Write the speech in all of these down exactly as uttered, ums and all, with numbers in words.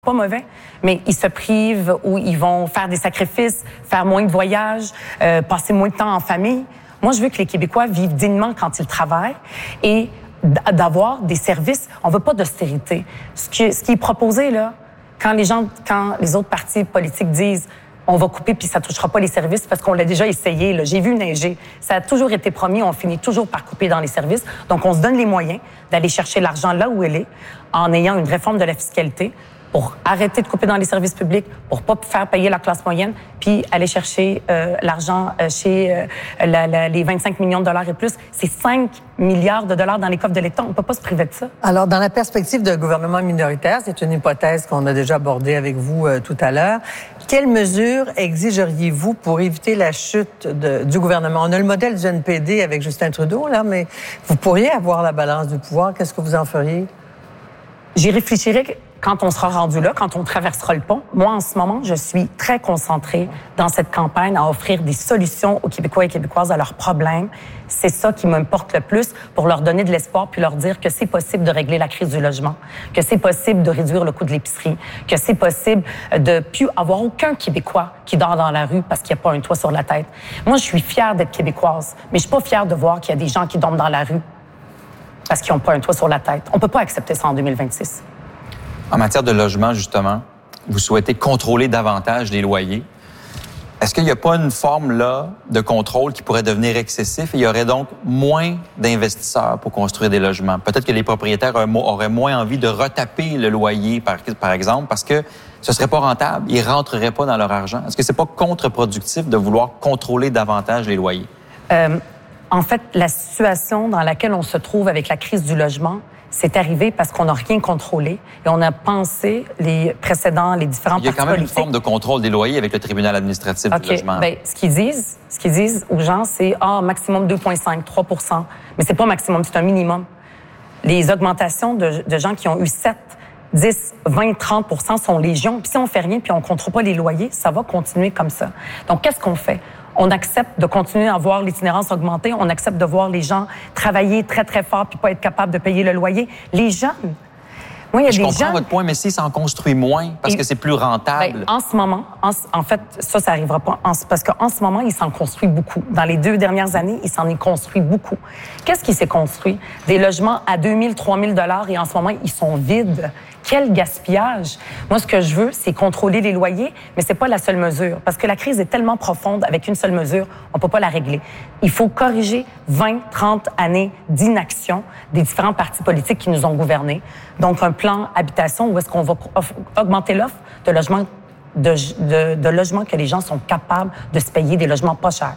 Pas mauvais, mais ils se privent ou ils vont faire des sacrifices, faire moins de voyages, euh, passer moins de temps en famille. Moi, je veux que les Québécois vivent dignement quand ils travaillent et d'avoir des services. On veut pas d'austérité. Ce qui, ce qui est proposé, là, quand les gens, quand les autres partis politiques disent on va couper puis ça touchera pas les services parce qu'on l'a déjà essayé, là. J'ai vu neiger. Ça a toujours été promis, on finit toujours par couper dans les services. Donc, on se donne les moyens d'aller chercher l'argent là où elle est en ayant une réforme de la fiscalité pour arrêter de couper dans les services publics, pour pas faire payer la classe moyenne, puis aller chercher euh, l'argent euh, chez euh, la, la, les vingt-cinq millions de dollars et plus. C'est cinq milliards de dollars dans les coffres de l'État. On peut pas se priver de ça. Alors, dans la perspective d'un gouvernement minoritaire, c'est une hypothèse qu'on a déjà abordée avec vous euh, tout à l'heure. Quelles mesures exigeriez-vous pour éviter la chute de, du gouvernement? On a le modèle du N P D avec Justin Trudeau, là, mais vous pourriez avoir la balance du pouvoir. Qu'est-ce que vous en feriez? J'y réfléchirai quand on sera rendu là, quand on traversera le pont. Moi, en ce moment, je suis très concentrée dans cette campagne à offrir des solutions aux Québécois et Québécoises à leurs problèmes. C'est ça qui m'importe le plus pour leur donner de l'espoir puis leur dire que c'est possible de régler la crise du logement, que c'est possible de réduire le coût de l'épicerie, que c'est possible de plus avoir aucun Québécois qui dort dans la rue parce qu'il n'y a pas un toit sur la tête. Moi, je suis fière d'être québécoise, mais je suis pas fière de voir qu'il y a des gens qui dorment dans la rue parce qu'ils n'ont pas un toit sur la tête. On peut pas accepter ça en deux mille vingt-six. En matière de logement, justement, vous souhaitez contrôler davantage les loyers. Est-ce qu'il n'y a pas une forme, là, de contrôle qui pourrait devenir excessif et il y aurait donc moins d'investisseurs pour construire des logements? Peut-être que les propriétaires auraient moins envie de retaper le loyer, par, par exemple, parce que ce serait pas rentable. Ils rentreraient pas dans leur argent. Est-ce que c'est pas contre-productif de vouloir contrôler davantage les loyers? Euh, en fait, la situation dans laquelle on se trouve avec la crise du logement, c'est arrivé parce qu'on n'a rien contrôlé et on a pensé les précédents, les différents partis politiques. Il y a quand même politiques. Une forme de contrôle des loyers avec le tribunal administratif okay. du logement. Bien, ce qu'ils disent, ce qu'ils disent aux gens, c'est ah maximum deux virgule cinq, trois pour cent. Mais c'est pas maximum, c'est un minimum. Les augmentations de, de gens qui ont eu sept, dix, vingt, trente pour cent sont légion. Puis si on fait rien puis on contrôle pas les loyers, ça va continuer comme ça. Donc qu'est-ce qu'on fait? On accepte de continuer à voir l'itinérance augmenter. On accepte de voir les gens travailler très, très fort puis pas être capables de payer le loyer. Les jeunes... Moi, il y a Je des comprends jeunes... votre point, mais si ça en construit moins parce Et, que c'est plus rentable... Bien, en ce moment, en, en fait, ça, ça n'arrivera pas. En, parce qu'en ce moment, il s'en construit beaucoup. Dans les deux dernières années, il s'en est construit beaucoup. Qu'est-ce qui s'est construit? Des logements à deux mille, trois mille dollars et en ce moment, ils sont vides. Quel gaspillage! Moi, ce que je veux, c'est contrôler les loyers, mais c'est pas la seule mesure. Parce que la crise est tellement profonde, avec une seule mesure, on peut pas la régler. Il faut corriger vingt, trente années d'inaction des différents partis politiques qui nous ont gouvernés. Donc, un plan habitation où est-ce qu'on va augmenter l'offre de logements, de, de, de logements que les gens sont capables de se payer, des logements pas chers.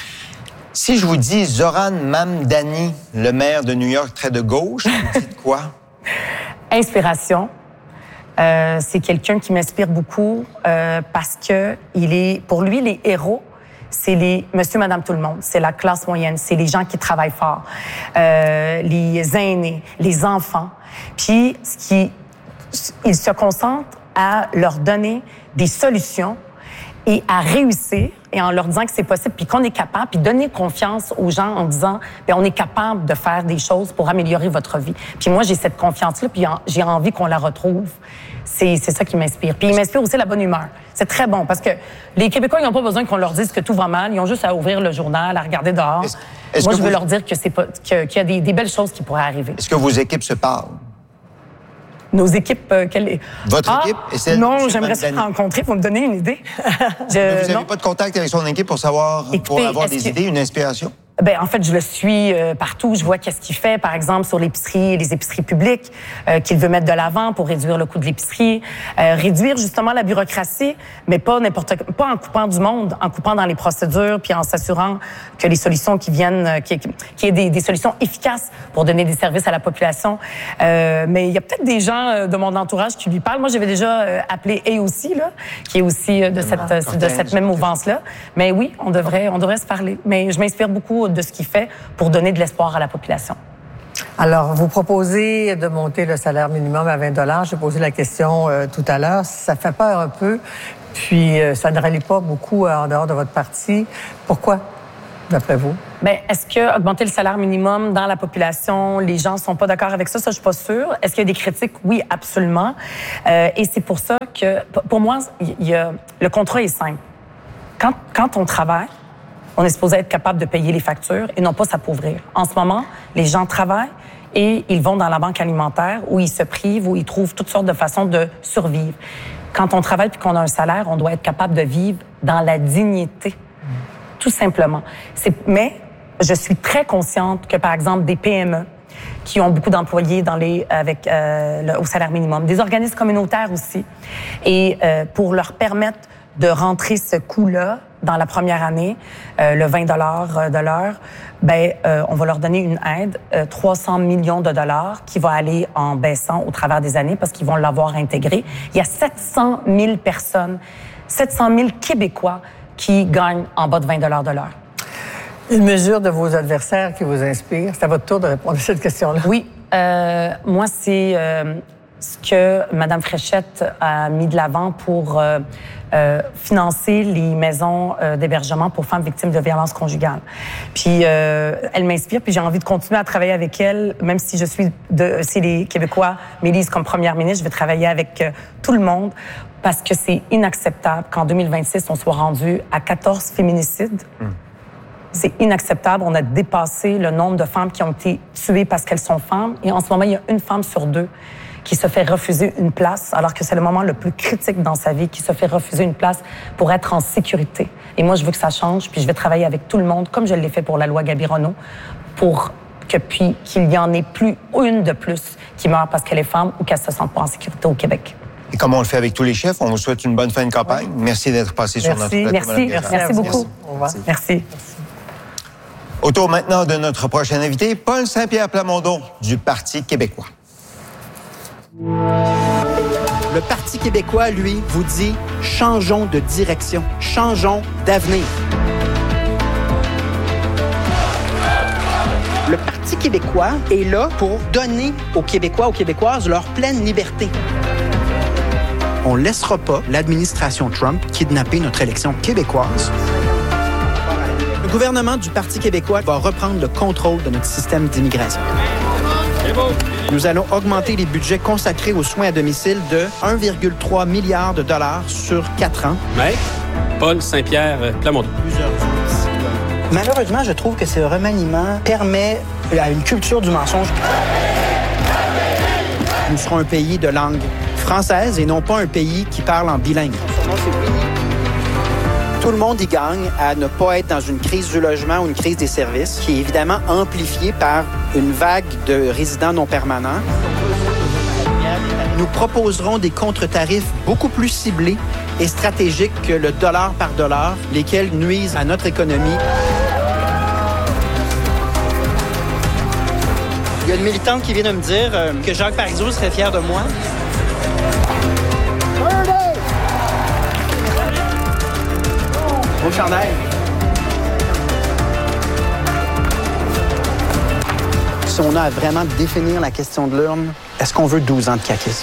Si je vous dis Zoran Mamdani, le maire de New York très de gauche, vous dites quoi? Inspiration. Euh, c'est quelqu'un qui m'inspire beaucoup euh, parce que il est, pour lui, les héros, c'est les monsieur, madame, tout le monde. C'est la classe moyenne. C'est les gens qui travaillent fort. Euh, les aînés, les enfants. Puis, ce qui, il se concentre à leur donner des solutions et à réussir et en leur disant que c'est possible puis qu'on est capable puis donner confiance aux gens en disant bien on est capable de faire des choses pour améliorer votre vie. Puis moi j'ai cette confiance là puis j'ai envie qu'on la retrouve. C'est c'est ça qui m'inspire. Puis il m'inspire aussi la bonne humeur. C'est très bon parce que les Québécois ils n'ont pas besoin qu'on leur dise que tout va mal, ils ont juste à ouvrir le journal, à regarder dehors. Est-ce, est-ce moi je veux vous... leur dire que c'est pas que, qu'il y a des, des belles choses qui pourraient arriver. Est-ce que vos équipes se parlent? Nos équipes, euh, quelle... Votre ah, équipe et celle Non, de j'aimerais se rencontrer. Vous me donner une idée. Je, vous n'avez pas de contact avec son équipe pour savoir, Écoutez, pour avoir des que... idées, une inspiration? Ben en fait, je le suis euh, partout. Je vois qu'est-ce qu'il fait, par exemple, sur l'épicerie, les épiceries publiques, euh, qu'il veut mettre de l'avant pour réduire le coût de l'épicerie, euh, réduire justement la bureaucratie, mais pas n'importe pas en coupant du monde, en coupant dans les procédures, puis en s'assurant que les solutions qui viennent, qu'il y ait des, des solutions efficaces pour donner des services à la population. Euh, mais il y a peut-être des gens de mon entourage qui lui parlent. Moi, j'avais déjà euh, appelé A aussi là, qui est aussi euh, de cette euh, de cette même mouvance-là. Mais oui, on devrait on devrait se parler. Mais je m'inspire beaucoup de ce qu'il fait pour donner de l'espoir à la population. Alors, vous proposez de monter le salaire minimum à vingt dollars. J'ai posé la question euh, tout à l'heure. Ça fait peur un peu, puis euh, ça ne rallie pas beaucoup euh, en dehors de votre parti. Pourquoi? d'après vous? Bien, est-ce que augmenter le salaire minimum dans la population, les gens sont pas d'accord avec ça? Ça, je suis pas sûre. Est-ce qu'il y a des critiques? Oui, absolument. Euh, et c'est pour ça que, pour moi, il y a, le contrat est simple. Quand, quand on travaille, on est supposé être capable de payer les factures et non pas s'appauvrir. En ce moment, les gens travaillent et ils vont dans la banque alimentaire où ils se privent, où ils trouvent toutes sortes de façons de survivre. Quand on travaille puis qu'on a un salaire, on doit être capable de vivre dans la dignité, tout simplement. C'est, mais je suis très consciente que, par exemple, des P M E qui ont beaucoup d'employés dans les, avec, euh, le, au salaire minimum, des organismes communautaires aussi, et euh, pour leur permettre de rentrer ce coût-là dans la première année, euh, le vingt dollars de l'heure, ben, euh, on va leur donner une aide, euh, trois cents millions de dollars, qui va aller en baissant au travers des années parce qu'ils vont l'avoir intégré. Il y a sept cent mille personnes, sept cent mille Québécois qui gagnent en bas de vingt dollars de l'heure. Une mesure de vos adversaires qui vous inspire? C'est à votre tour de répondre à cette question-là. Oui. Euh, moi, c'est euh, ce que Mme Fréchette a mis de l'avant pour euh, euh, financer les maisons euh, d'hébergement pour femmes victimes de violences conjugales. Puis, euh, elle m'inspire, puis j'ai envie de continuer à travailler avec elle, même si je suis de... Si les Québécois m'élisent comme première ministre, je vais travailler avec euh, tout le monde parce que c'est inacceptable qu'en deux mille vingt-six, on soit rendu à quatorze féminicides. Mm. C'est inacceptable. On a dépassé le nombre de femmes qui ont été tuées parce qu'elles sont femmes. Et en ce moment, il y a une femme sur deux qui se fait refuser une place, alors que c'est le moment le plus critique dans sa vie, qui se fait refuser une place pour être en sécurité. Et moi, je veux que ça change, puis je vais travailler avec tout le monde, comme je l'ai fait pour la loi Gabironneau, pour que puis qu'il n'y en ait plus une de plus qui meurt parce qu'elle est femme ou qu'elle se sente pas en sécurité au Québec. Et comme on le fait avec tous les chefs, on vous souhaite une bonne fin de campagne. Oui. Merci d'être passé Merci. sur notre plateau. Merci, merci, merci beaucoup. Merci. Au revoir. Merci. Merci. Au tour maintenant de notre prochain invité, Paul Saint-Pierre Plamondon du Parti québécois. Le Parti québécois, lui, vous dit « changeons de direction, changeons d'avenir ». Le Parti québécois est là pour donner aux Québécois, aux Québécoises, leur pleine liberté. On ne laissera pas l'administration Trump kidnapper notre élection québécoise. Le gouvernement du Parti québécois va reprendre le contrôle de notre système d'immigration. Nous allons augmenter les budgets consacrés aux soins à domicile de un virgule trois milliard de dollars sur quatre ans. Maître Paul Saint-Pierre Plamondon. Malheureusement, je trouve que ce remaniement permet à une culture du mensonge. Nous serons un pays de langue française et non pas un pays qui parle en bilingue. Tout le monde y gagne à ne pas être dans une crise du logement ou une crise des services, qui est évidemment amplifiée par une vague de résidents non permanents. Nous proposerons des contre-tarifs beaucoup plus ciblés et stratégiques que le dollar par dollar, lesquels nuisent à notre économie. Il y a une militante qui vient de me dire euh, que Jacques Parizeau serait fier de moi. Beau chandail. Si on a à vraiment définir la question de l'urne, est-ce qu'on veut douze ans de caquisme?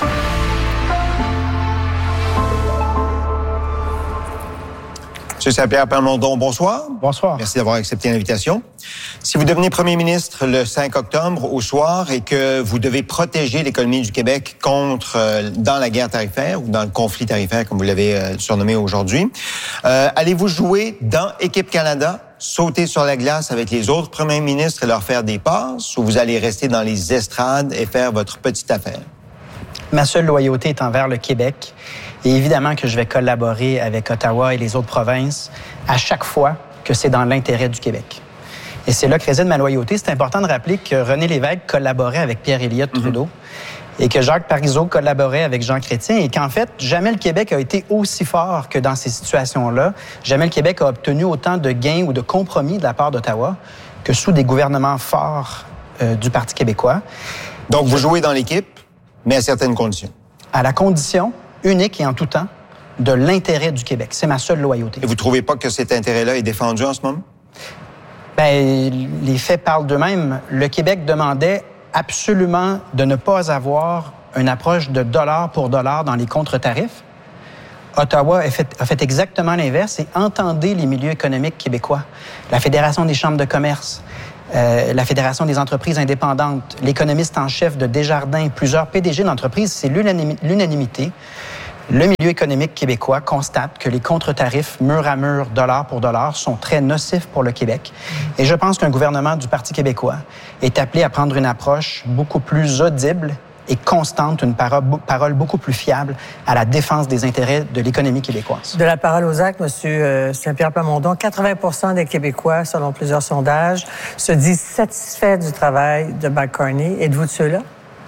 M. Saint-Pierre Plamondon, bonsoir. Bonsoir. Merci d'avoir accepté l'invitation. Si vous devenez premier ministre le cinq octobre au soir et que vous devez protéger l'économie du Québec contre, euh, dans la guerre tarifaire ou dans le conflit tarifaire, comme vous l'avez euh, surnommé aujourd'hui, euh, allez-vous jouer dans Équipe Canada, sauter sur la glace avec les autres premiers ministres et leur faire des passes, ou vous allez rester dans les estrades et faire votre petite affaire? Ma seule loyauté est envers le Québec. Et évidemment que je vais collaborer avec Ottawa et les autres provinces à chaque fois que c'est dans l'intérêt du Québec. Et c'est là que réside ma loyauté. C'est important de rappeler que René Lévesque collaborait avec Pierre-Éliott Trudeau mm-hmm. et que Jacques Parizeau collaborait avec Jean Chrétien et qu'en fait, jamais le Québec a été aussi fort que dans ces situations-là. Jamais le Québec a obtenu autant de gains ou de compromis de la part d'Ottawa que sous des gouvernements forts euh, du Parti québécois. Donc, vous jouez dans l'équipe, mais à certaines conditions. À la condition unique et en tout temps de l'intérêt du Québec. C'est ma seule loyauté. Et vous trouvez pas que cet intérêt-là est défendu en ce moment? Bien, les faits parlent d'eux-mêmes. Le Québec demandait absolument de ne pas avoir une approche de dollar pour dollar dans les contre-tarifs. Ottawa a fait, a fait exactement l'inverse et entendez les milieux économiques québécois. La Fédération des chambres de commerce, euh, la Fédération des entreprises indépendantes, l'économiste en chef de Desjardins, plusieurs P D G d'entreprises, c'est l'unanim- l'unanimité. Le milieu économique québécois constate que les contre-tarifs mur à mur, dollar pour dollar, sont très nocifs pour le Québec. Et je pense qu'un gouvernement du Parti québécois est appelé à prendre une approche beaucoup plus audible et constante, une parole, parole beaucoup plus fiable à la défense des intérêts de l'économie québécoise. De la parole aux actes, M. Saint-Pierre Plamondon, quatre-vingts pour cent des Québécois, selon plusieurs sondages, se disent satisfaits du travail de Mark Carney. Êtes-vous de ceux-là?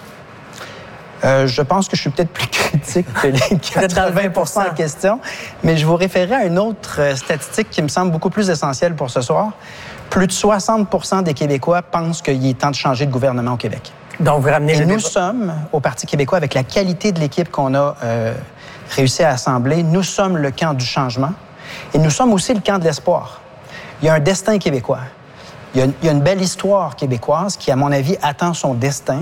Euh, je pense que je suis peut-être plus critique que les quatre-vingts pour cent en question, mais je vous référerai à une autre statistique qui me semble beaucoup plus essentielle pour ce soir. Plus de soixante pour cent des Québécois pensent qu'il est temps de changer de gouvernement au Québec. Donc, vous ramenez Et le nous débat. sommes, au Parti québécois, avec la qualité de l'équipe qu'on a euh, réussi à assembler, nous sommes le camp du changement et nous sommes aussi le camp de l'espoir. Il y a un destin québécois. Il y a une, il y a une belle histoire québécoise qui, à mon avis, attend son destin.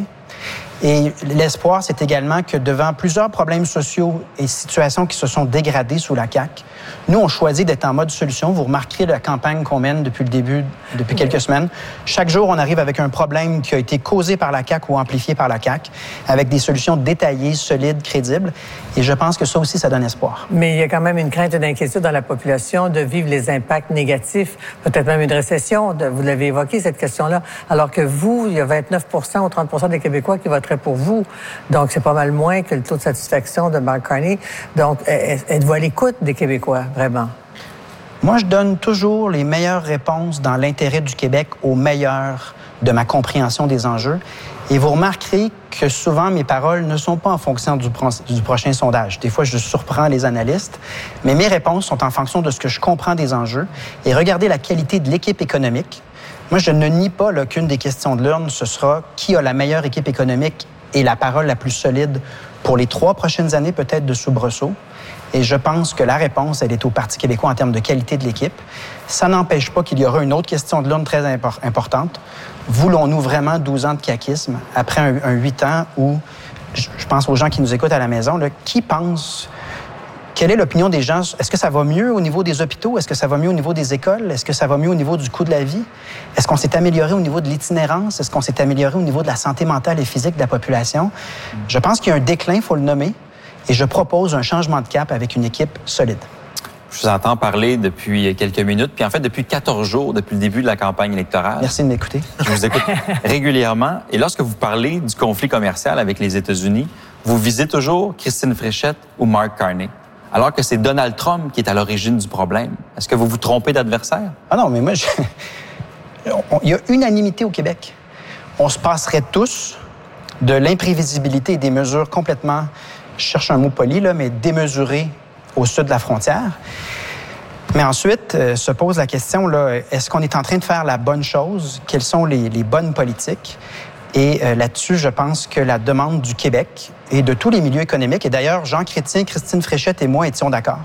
Et l'espoir, c'est également que devant plusieurs problèmes sociaux et situations qui se sont dégradées sous la C A Q, nous, on choisit d'être en mode solution. Vous remarquerez la campagne qu'on mène depuis le début, depuis quelques semaines. Chaque jour, on arrive avec un problème qui a été causé par la C A Q ou amplifié par la C A Q, avec des solutions détaillées, solides, crédibles. Et je pense que ça aussi, ça donne espoir. Mais il y a quand même une crainte et d'inquiétude dans la population de vivre les impacts négatifs, peut-être même une récession. De, vous l'avez évoqué, cette question-là. Alors que vous, il y a vingt-neuf pour cent ou trente pour cent des Québécois qui voteraient pour vous. Donc, c'est pas mal moins que le taux de satisfaction de Mark Carney. Donc, êtes-vous à l'écoute des Québécois, vraiment? Moi, je donne toujours les meilleures réponses dans l'intérêt du Québec au meilleur de ma compréhension des enjeux. Et vous remarquerez que souvent, mes paroles ne sont pas en fonction du, pro- du prochain sondage. Des fois, je surprends les analystes, mais mes réponses sont en fonction de ce que je comprends des enjeux. Et regardez la qualité de l'équipe économique. Moi, je ne nie pas là, qu'une des questions de l'urne, ce sera qui a la meilleure équipe économique et la parole la plus solide pour les trois prochaines années, peut-être de soubresaut. Et je pense que la réponse, elle est au Parti québécois en termes de qualité de l'équipe. Ça n'empêche pas qu'il y aura une autre question de l'urne très impor- importante. Voulons-nous vraiment douze ans de caquisme après un, un huit ans où, je, je pense aux gens qui nous écoutent à la maison, là, qui pensent... Quelle est l'opinion des gens? Est-ce que ça va mieux au niveau des hôpitaux? Est-ce que ça va mieux au niveau des écoles? Est-ce que ça va mieux au niveau du coût de la vie? Est-ce qu'on s'est amélioré au niveau de l'itinérance? Est-ce qu'on s'est amélioré au niveau de la santé mentale et physique de la population? Je pense qu'il y a un déclin, il faut le nommer, et je propose un changement de cap avec une équipe solide. Je vous entends parler depuis quelques minutes, puis en fait, depuis quatorze jours, depuis le début de la campagne électorale. Merci de m'écouter. Je vous écoute régulièrement. Et lorsque vous parlez du conflit commercial avec les États-Unis, vous visez toujours Christine Fréchette ou Mark Carney, alors que c'est Donald Trump qui est à l'origine du problème. Est-ce que vous vous trompez d'adversaire? Ah non, mais moi, je... il y a unanimité au Québec. On se passerait tous de l'imprévisibilité et des mesures complètement, je cherche un mot poli, là, mais démesurées au sud de la frontière. Mais ensuite, euh, se pose la question, là, est-ce qu'on est en train de faire la bonne chose? Quelles sont les, les bonnes politiques? Et euh, là-dessus, je pense que la demande du Québec et de tous les milieux économiques, et d'ailleurs, Jean Chrétien, Christine Fréchette et moi étions d'accord,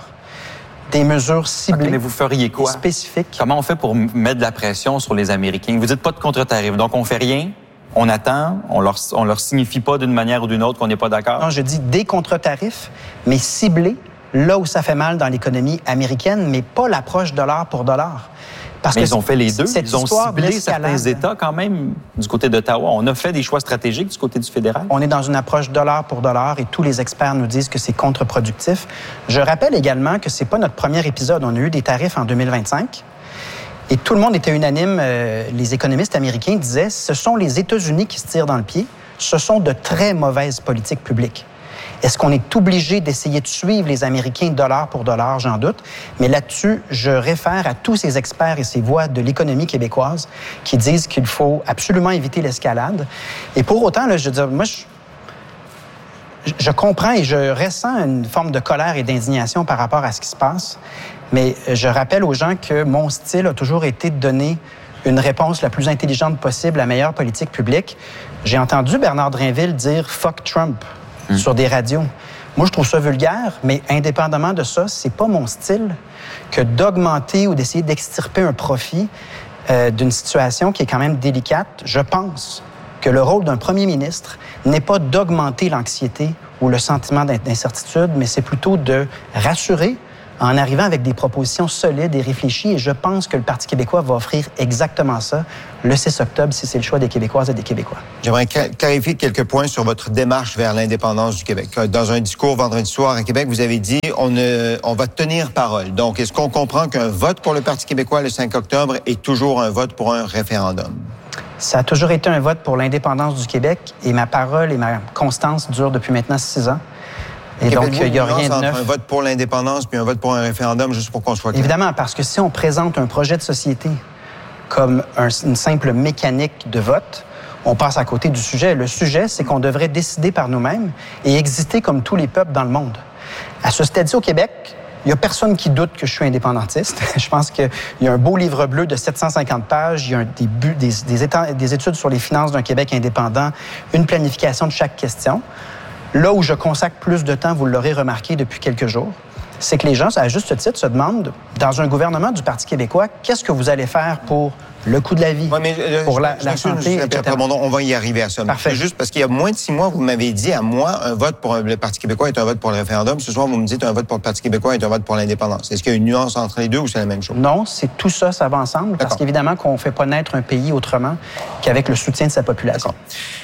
des mesures ciblées, okay, mais vous feriez quoi? Spécifiques. Comment on fait pour mettre de la pression sur les Américains? Vous dites pas de contre-tarif, donc on fait rien, on attend, on leur, on leur signifie pas d'une manière ou d'une autre qu'on n'est pas d'accord? Non, je dis des contre-tarifs, mais ciblés là où ça fait mal dans l'économie américaine, mais pas l'approche dollar pour dollar. Parce mais que ils ont fait les deux. Ils ont ciblé certains d'escalade. États quand même du côté d'Ottawa. On a fait des choix stratégiques du côté du fédéral. On est dans une approche dollar pour dollar et tous les experts nous disent que c'est contre-productif. Je rappelle également que c'est pas notre premier épisode. On a eu des tarifs en deux mille vingt-cinq et tout le monde était unanime. Euh, les économistes américains disaient ce sont les États-Unis qui se tirent dans le pied. Ce sont de très mauvaises politiques publiques. Est-ce qu'on est obligé d'essayer de suivre les Américains dollar pour dollar? J'en doute. Mais là-dessus, je réfère à tous ces experts et ces voix de l'économie québécoise qui disent qu'il faut absolument éviter l'escalade. Et pour autant, là, je veux dire, moi, je, je comprends et je ressens une forme de colère et d'indignation par rapport à ce qui se passe. Mais je rappelle aux gens que mon style a toujours été de donner une réponse la plus intelligente possible, la meilleure politique publique. J'ai entendu Bernard Drinville dire « fuck Trump ». Mmh. Sur des radios. Moi, je trouve ça vulgaire, mais indépendamment de ça, c'est pas mon style que d'augmenter ou d'essayer d'extirper un profit euh, d'une situation qui est quand même délicate. Je pense que le rôle d'un premier ministre n'est pas d'augmenter l'anxiété ou le sentiment d'incertitude, mais c'est plutôt de rassurer en arrivant avec des propositions solides et réfléchies. Et je pense que le Parti québécois va offrir exactement ça le six octobre, si c'est le choix des Québécoises et des Québécois. J'aimerais clarifier quelques points sur votre démarche vers l'indépendance du Québec. Dans un discours vendredi soir à Québec, vous avez dit on, ne, on va tenir parole. Donc, est-ce qu'on comprend qu'un vote pour le Parti québécois le cinq octobre est toujours un vote pour un référendum? Ça a toujours été un vote pour l'indépendance du Québec et ma parole et ma constance durent depuis maintenant six ans. Et donc, il n'y a rien de neuf. Un vote pour l'indépendance puis un vote pour un référendum, juste pour qu'on soit clair. Évidemment, parce que si on présente un projet de société comme un, une simple mécanique de vote, on passe à côté du sujet. Le sujet, c'est qu'on devrait décider par nous-mêmes et exister comme tous les peuples dans le monde. À ce stade-ci, au Québec, il n'y a personne qui doute que je suis indépendantiste. Je pense qu'il y a un beau livre bleu de sept cent cinquante pages, il y a un début, des, des, éta- des études sur les finances d'un Québec indépendant, une planification de chaque question. Là où je consacre plus de temps, vous l'aurez remarqué depuis quelques jours, c'est que les gens, à juste titre, se demandent, dans un gouvernement du Parti québécois, qu'est-ce que vous allez faire pour le coût de la vie, ouais, mais, euh, pour la, je, la je, santé, je, et cetera. On va y arriver à ça. Parfait. Juste parce qu'il y a moins de six mois, vous m'avez dit à moi, un vote pour le Parti québécois est un vote pour le référendum. Ce soir, vous me dites un vote pour le Parti québécois est un vote pour l'indépendance. Est-ce qu'il y a une nuance entre les deux ou c'est la même chose? Non, c'est tout ça, ça va ensemble, parce qu'évidemment qu'on ne fait pas naître un pays autrement qu'avec le soutien de sa population.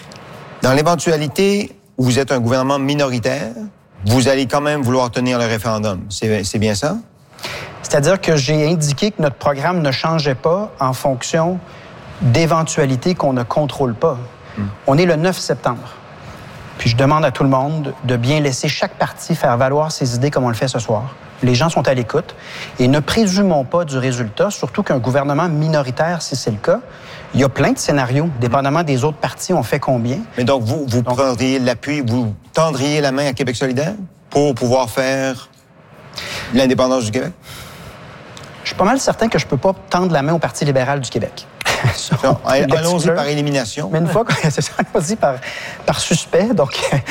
Dans l'éventualité où vous êtes un gouvernement minoritaire, vous allez quand même vouloir tenir le référendum. C'est, c'est bien ça? C'est-à-dire que j'ai indiqué que notre programme ne changeait pas en fonction d'éventualités qu'on ne contrôle pas. Mmh. On est le neuf septembre. Puis je demande à tout le monde de bien laisser chaque parti faire valoir ses idées comme on le fait ce soir. Les gens sont à l'écoute et ne présumons pas du résultat, surtout qu'un gouvernement minoritaire, si c'est le cas, il y a plein de scénarios, dépendamment des autres partis, on fait combien. Mais donc, vous, vous donc, prendriez l'appui, vous tendriez la main à Québec solidaire pour pouvoir faire l'indépendance du Québec? Je suis pas mal certain que je peux pas tendre la main au Parti libéral du Québec. Non, allons-y par élimination. Mais une fois que c'est ça, allons-y par, par suspect. Donc,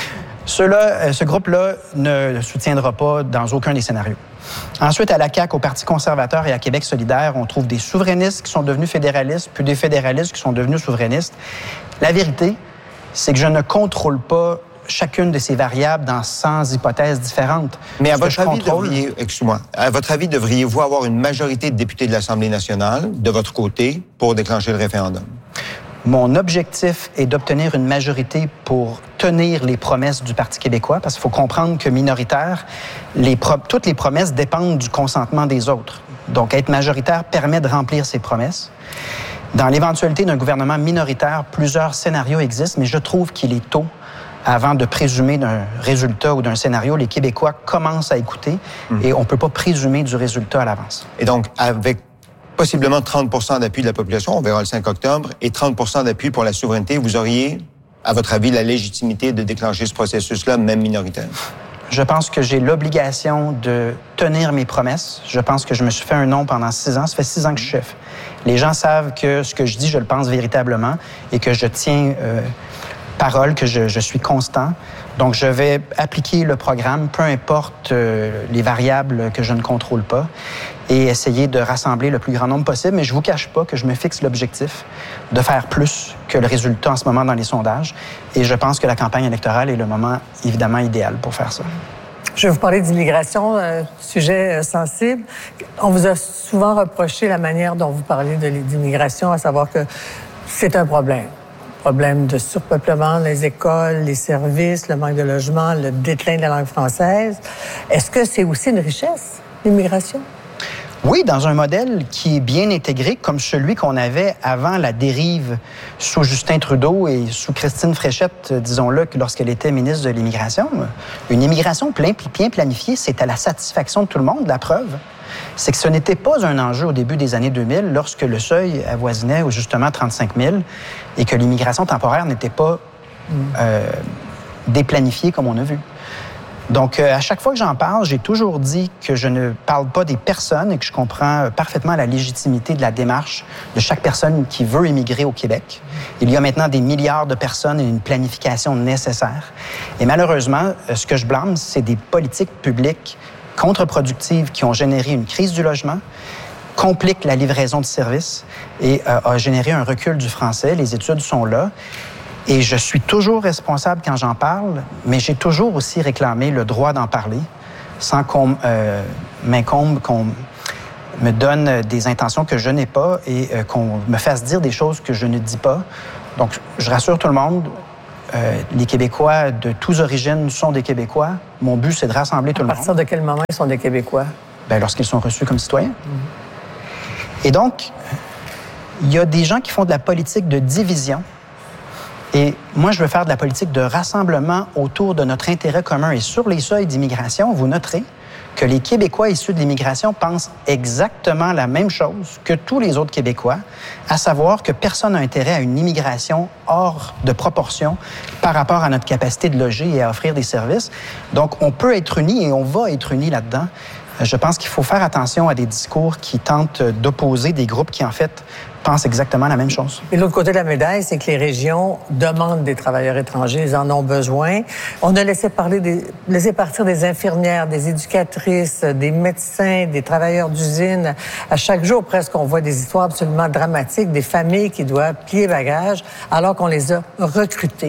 ceux-là, ce groupe-là ne soutiendra pas dans aucun des scénarios. Ensuite, à la C A Q, au Parti conservateur et à Québec solidaire, on trouve des souverainistes qui sont devenus fédéralistes, puis des fédéralistes qui sont devenus souverainistes. La vérité, c'est que je ne contrôle pas chacune de ces variables dans cent hypothèses différentes. Mais à votre, avis, contrôle... devriez, excuse-moi, à votre avis, devriez-vous avoir une majorité de députés de l'Assemblée nationale, de votre côté, pour déclencher le référendum? Mon objectif est d'obtenir une majorité pour tenir les promesses du Parti québécois, parce qu'il faut comprendre que minoritaire, les pro- toutes les promesses dépendent du consentement des autres. Donc, être majoritaire permet de remplir ces promesses. Dans l'éventualité d'un gouvernement minoritaire, plusieurs scénarios existent, mais je trouve qu'il est tôt avant de présumer d'un résultat ou d'un scénario. Les Québécois commencent à écouter mmh. et on ne peut pas présumer du résultat à l'avance. Et donc, avec possiblement trente pour cent d'appui de la population, on verra le cinq octobre, et trente pour cent d'appui pour la souveraineté, vous auriez, à votre avis, la légitimité de déclencher ce processus-là, même minoritaire? Je pense que j'ai l'obligation de tenir mes promesses. Je pense que je me suis fait un nom pendant six ans. Ça fait six ans que je suis chef. Les gens savent que ce que je dis, je le pense véritablement et que je tiens euh, parole, que je, je suis constant. Donc, je vais appliquer le programme, peu importe euh, les variables que je ne contrôle pas, et essayer de rassembler le plus grand nombre possible. Mais je ne vous cache pas que je me fixe l'objectif de faire plus que le résultat en ce moment dans les sondages. Et je pense que la campagne électorale est le moment, évidemment, idéal pour faire ça. Je vais vous parler d'immigration, un sujet sensible. On vous a souvent reproché la manière dont vous parlez de l'immigration, à savoir que c'est un problème. Problème de surpeuplement, les écoles, les services, le manque de logement, le déclin de la langue française. Est-ce que c'est aussi une richesse, l'immigration? Oui, dans un modèle qui est bien intégré, comme celui qu'on avait avant la dérive sous Justin Trudeau et sous Christine Fréchette, disons-le, lorsqu'elle était ministre de l'Immigration. Une immigration bien planifiée, c'est à la satisfaction de tout le monde. La preuve, c'est que ce n'était pas un enjeu au début des années deux mille, lorsque le seuil avoisinait justement trente-cinq mille et que l'immigration temporaire n'était pas euh, déplanifiée comme on a vu. Donc, euh, à chaque fois que j'en parle, j'ai toujours dit que je ne parle pas des personnes et que je comprends parfaitement la légitimité de la démarche de chaque personne qui veut immigrer au Québec. Il y a maintenant des milliards de personnes et une planification nécessaire. Et malheureusement, ce que je blâme, c'est des politiques publiques contre-productives qui ont généré une crise du logement, compliquent la livraison de services et euh, a généré un recul du français. Les études sont là. Et je suis toujours responsable quand j'en parle, mais j'ai toujours aussi réclamé le droit d'en parler sans qu'on euh, m'incombe, qu'on me donne des intentions que je n'ai pas et euh, qu'on me fasse dire des choses que je ne dis pas. Donc, je rassure tout le monde, euh, les Québécois de tous origines sont des Québécois. Mon but, c'est de rassembler tout le monde. À partir de quel moment ils sont des Québécois? Bien, lorsqu'ils sont reçus comme citoyens. Mm-hmm. Et donc, il y a des gens qui font de la politique de division. Et moi, je veux faire de la politique de rassemblement autour de notre intérêt commun. Et sur les seuils d'immigration, vous noterez que les Québécois issus de l'immigration pensent exactement la même chose que tous les autres Québécois, à savoir que personne n'a intérêt à une immigration hors de proportion par rapport à notre capacité de loger et à offrir des services. Donc, on peut être unis et on va être unis là-dedans. Je pense qu'il faut faire attention à des discours qui tentent d'opposer des groupes qui, en fait, pensent exactement la même chose. Et l'autre côté de la médaille, c'est que les régions demandent des travailleurs étrangers, ils en ont besoin. On a laissé, parler des, laissé partir des infirmières, des éducatrices, des médecins, des travailleurs d'usine. À chaque jour, presque, on voit des histoires absolument dramatiques, des familles qui doivent plier bagages alors qu'on les a recrutés.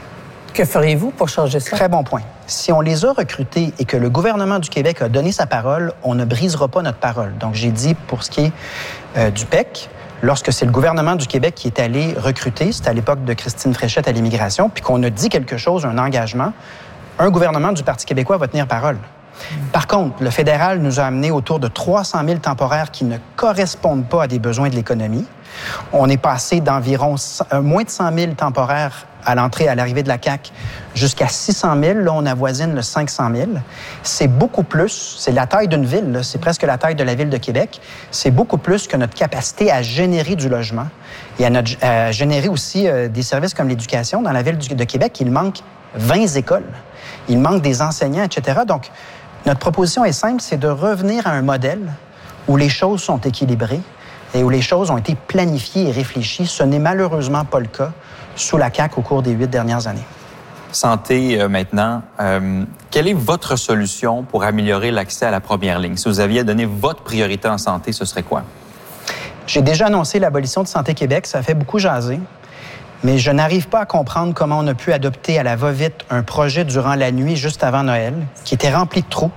Que feriez-vous pour changer ça? Très bon point. Si on les a recrutés et que le gouvernement du Québec a donné sa parole, on ne brisera pas notre parole. Donc, j'ai dit, pour ce qui est euh, du P E C, lorsque c'est le gouvernement du Québec qui est allé recruter, c'était à l'époque de Christine Fréchette à l'immigration, puis qu'on a dit quelque chose, un engagement, un gouvernement du Parti québécois va tenir parole. Par contre, le fédéral nous a amené autour de trois cent mille temporaires qui ne correspondent pas à des besoins de l'économie. On est passé d'environ moins de cent mille temporaires à l'entrée, à l'arrivée de la C A Q, jusqu'à six cent mille. Là, on avoisine le cinq cent mille. C'est beaucoup plus, c'est la taille d'une ville, là. C'est presque la taille de la ville de Québec. C'est beaucoup plus que notre capacité à générer du logement et à, notre, à générer aussi euh, des services comme l'éducation. Dans la ville de Québec, il manque vingt écoles. Il manque des enseignants, et cetera. Donc, notre proposition est simple, c'est de revenir à un modèle où les choses sont équilibrées et où les choses ont été planifiées et réfléchies. Ce n'est malheureusement pas le cas sous la C A Q au cours des huit dernières années. Santé, euh, maintenant. Euh, quelle est votre solution pour améliorer l'accès à la première ligne? Si vous aviez à donner votre priorité en santé, ce serait quoi? J'ai déjà annoncé l'abolition de Santé Québec. Ça fait beaucoup jaser. Mais je n'arrive pas à comprendre comment on a pu adopter à la va-vite un projet durant la nuit juste avant Noël, qui était rempli de trous.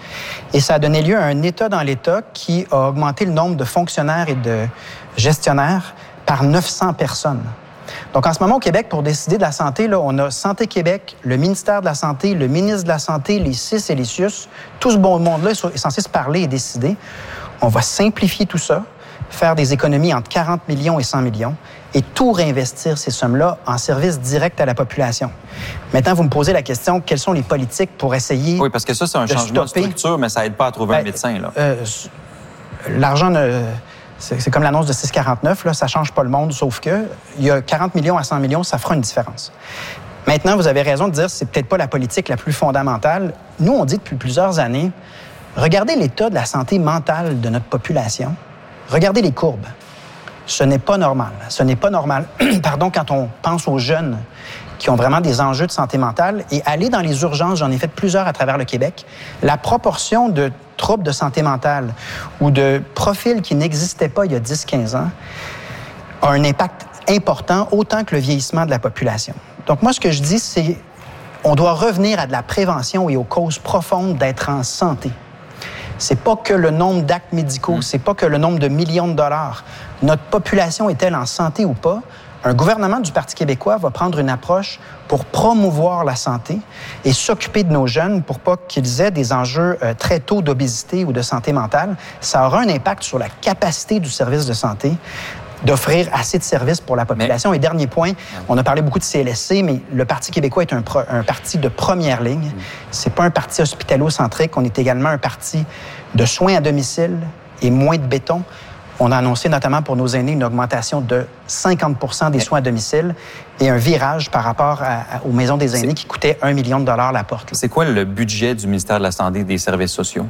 Et ça a donné lieu à un État dans l'État qui a augmenté le nombre de fonctionnaires et de gestionnaires par neuf cents personnes. Donc, en ce moment, au Québec, pour décider de la santé, là, on a Santé Québec, le ministère de la Santé, le ministre de la Santé, les C I S et les C I U S. Tout ce bon monde-là est censé se parler et décider. On va simplifier tout ça, faire des économies entre quarante millions et cent millions et tout réinvestir ces sommes-là en services directs à la population. Maintenant, vous me posez la question, quelles sont les politiques pour essayer... Oui, parce que ça, c'est un de changement stopper. de structure, mais ça aide pas à trouver Ben, un médecin, là. Euh, l'argent, ne, c'est, c'est comme l'annonce de six quarante-neuf, là, ça change pas le monde, sauf que il y a quarante millions à cent millions, ça fera une différence. Maintenant, vous avez raison de dire que c'est peut-être pas la politique la plus fondamentale. Nous, on dit depuis plusieurs années, regardez l'état de la santé mentale de notre population. Regardez les courbes. Ce n'est pas normal. Ce n'est pas normal, pardon, quand on pense aux jeunes qui ont vraiment des enjeux de santé mentale. Et aller dans les urgences, j'en ai fait plusieurs à travers le Québec, la proportion de troubles de santé mentale ou de profils qui n'existaient pas il y a dix quinze ans a un impact important, autant que le vieillissement de la population. Donc moi, ce que je dis, c'est on doit revenir à de la prévention et aux causes profondes d'être en santé. C'est pas que le nombre d'actes médicaux, mmh. c'est pas que le nombre de millions de dollars. Notre population est-elle en santé ou pas? Un gouvernement du Parti québécois va prendre une approche pour promouvoir la santé et s'occuper de nos jeunes pour pas qu'ils aient des enjeux euh, très tôt d'obésité ou de santé mentale. Ça aura un impact sur la capacité du service de santé d'offrir assez de services pour la population. Mais... Et dernier point, on a parlé beaucoup de C L S C, mais le Parti québécois est un, pro, un parti de première ligne. Mmh. C'est pas un parti hospitalo-centrique. On est également un parti de soins à domicile et moins de béton. On a annoncé notamment pour nos aînés une augmentation de cinquante pour cent des soins à domicile et un virage par rapport à, à, aux maisons des aînés C'est... qui coûtaient un million de dollars la porte. Là. C'est quoi le budget du ministère de la Santé et des Services sociaux?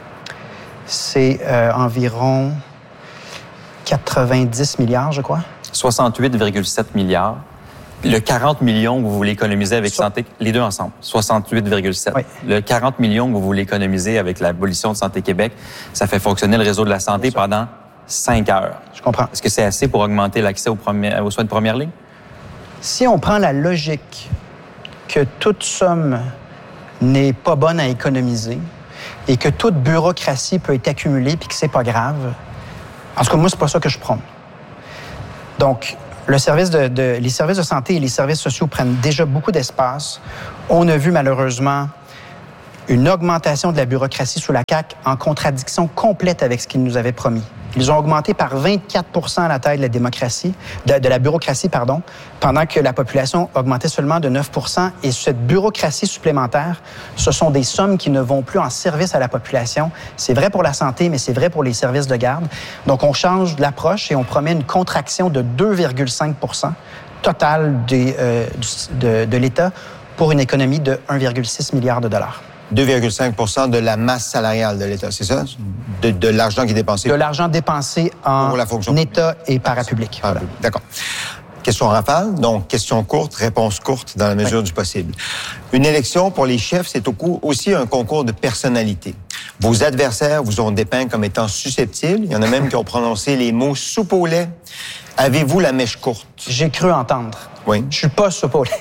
C'est euh, environ quatre-vingt-dix milliards, je crois. soixante-huit virgule sept milliards. Le quarante millions que vous voulez économiser avec so... Santé, les deux ensemble, soixante-huit virgule sept. Oui. Le quarante millions que vous voulez économiser avec l'abolition de Santé Québec, ça fait fonctionner le réseau de la santé pendant cinq heures. Je comprends. Est-ce que c'est assez pour augmenter l'accès aux, premiers, aux soins de première ligne? Si on prend la logique que toute somme n'est pas bonne à économiser et que toute bureaucratie peut être accumulée puis que c'est pas grave, en tout cas, moi, c'est pas ça que je prône. Donc, le service de, de, les services de santé et les services sociaux prennent déjà beaucoup d'espace. On a vu malheureusement une augmentation de la bureaucratie sous la C A Q en contradiction complète avec ce qu'ils nous avaient promis. Ils ont augmenté par vingt-quatre pour cent la taille de la démocratie, de, de la bureaucratie, pardon, pendant que la population augmentait seulement de neuf pour cent. Et cette bureaucratie supplémentaire, ce sont des sommes qui ne vont plus en service à la population. C'est vrai pour la santé, mais c'est vrai pour les services de garde. Donc, on change l'approche et on promet une contraction de deux virgule cinq pour cent totale des, euh, de, de l'État pour une économie de un virgule six milliard de dollars. deux virgule cinq pour cent de la masse salariale de l'État, c'est ça? De, de l'argent qui est dépensé? De l'argent dépensé en pour la fonction État publique. Et parapublic. Voilà. D'accord. Question rafale, donc question courte, réponse courte dans la mesure oui. du possible. Une élection pour les chefs, c'est aussi un concours de personnalité. Vos adversaires vous ont dépeint comme étant susceptibles. Il y en a même qui ont prononcé les mots « soupe au lait ». Avez-vous la mèche courte? J'ai cru entendre. Oui. Je suis pas soupe au lait.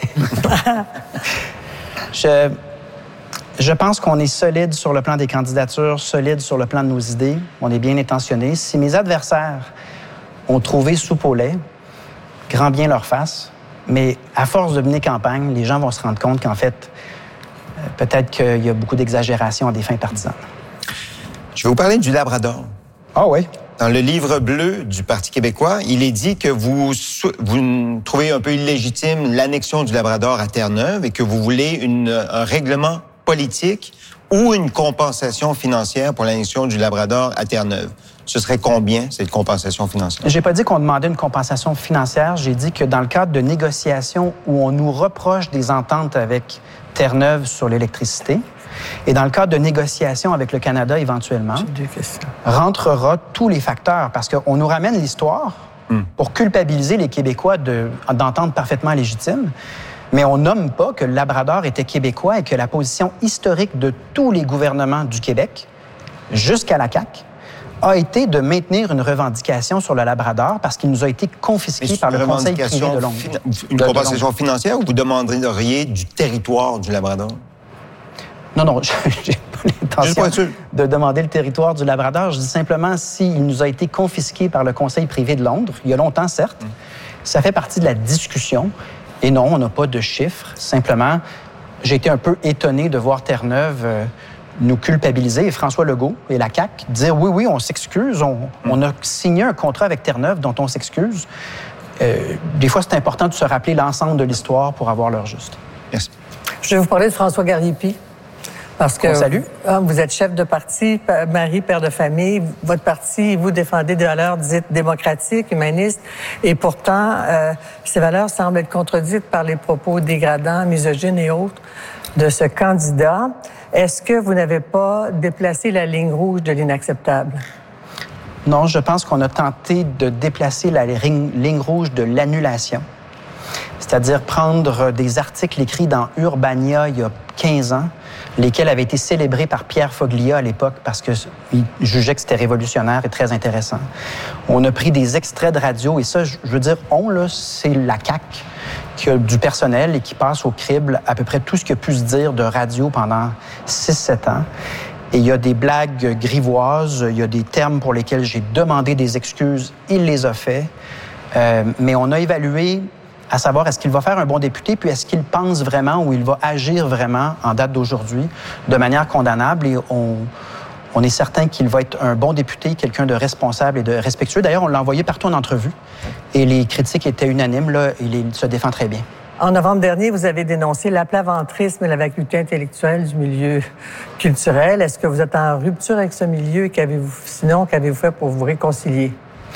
Je... Je pense qu'on est solide sur le plan des candidatures, solide sur le plan de nos idées. On est bien intentionné. Si mes adversaires ont trouvé soupe au lait, grand bien leur face. Mais à force de mener campagne, les gens vont se rendre compte qu'en fait, peut-être qu'il y a beaucoup d'exagération à des fins partisanes. Je vais vous parler du Labrador. Ah oui? Dans le livre bleu du Parti québécois, il est dit que vous, vous trouvez un peu illégitime l'annexion du Labrador à Terre-Neuve et que vous voulez une, un règlement politique ou une compensation financière pour l'annexion du Labrador à Terre-Neuve. Ce serait combien, cette compensation financière? J'ai pas dit qu'on demandait une compensation financière. J'ai dit que dans le cadre de négociations où on nous reproche des ententes avec Terre-Neuve sur l'électricité, et dans le cadre de négociations avec le Canada éventuellement, rentrera tous les facteurs, parce qu'on nous ramène l'histoire hmm. pour culpabiliser les Québécois de, d'ententes parfaitement légitimes. Mais on nomme pas que le Labrador était québécois et que la position historique de tous les gouvernements du Québec, jusqu'à la C A Q, a été de maintenir une revendication sur le Labrador parce qu'il nous a été confisqué par le Conseil privé de Londres. Une de, compensation de financière ou vous demanderiez du territoire du Labrador? Non, non, j'ai pas l'intention de demander le territoire du Labrador. Je dis simplement s'il nous a été confisqué par le Conseil privé de Londres, il y a longtemps, certes, mm. ça fait partie de la discussion. Et non, on n'a pas de chiffres. Simplement, j'ai été un peu étonné de voir Terre-Neuve euh, nous culpabiliser, et François Legault et la C A Q dire oui, oui, on s'excuse, on, on a signé un contrat avec Terre-Neuve dont on s'excuse. Euh, des fois, c'est important de se rappeler l'ensemble de l'histoire pour avoir l'heure juste. Merci. Je vais vous parler de François Gariépy. Parce que salue. Vous êtes chef de parti, mari, père de famille. Votre parti, vous défendez des valeurs dites démocratiques, humanistes. Et pourtant, euh, ces valeurs semblent être contredites par les propos dégradants, misogynes et autres de ce candidat. Est-ce que vous n'avez pas déplacé la ligne rouge de l'inacceptable? Non, je pense qu'on a tenté de déplacer la ligne, ligne rouge de l'annulation. C'est-à-dire prendre des articles écrits dans Urbania il y a quinze ans, lesquels avaient été célébrés par Pierre Foglia à l'époque parce qu'il jugeait que c'était révolutionnaire et très intéressant. On a pris des extraits de radio, et ça, je veux dire, on, là, c'est la C A Q qui a du personnel et qui passe au crible à peu près tout ce qu'il a pu se dire de radio pendant six sept ans. Et il y a des blagues grivoises, il y a des termes pour lesquels j'ai demandé des excuses, il les a fait. Euh, mais on a évalué à savoir est-ce qu'il va faire un bon député, puis est-ce qu'il pense vraiment ou il va agir vraiment en date d'aujourd'hui de manière condamnable. Et on, on est certain qu'il va être un bon député, quelqu'un de responsable et de respectueux. D'ailleurs, on l'a envoyé partout en entrevue et les critiques étaient unanimes. Là, il se défend très bien. En novembre dernier, vous avez dénoncé l'aplaventrisme et la vacuité intellectuelle du milieu culturel. Est-ce que vous êtes en rupture avec ce milieu? Qu'avez-vous, sinon, qu'avez-vous fait pour vous réconcilier?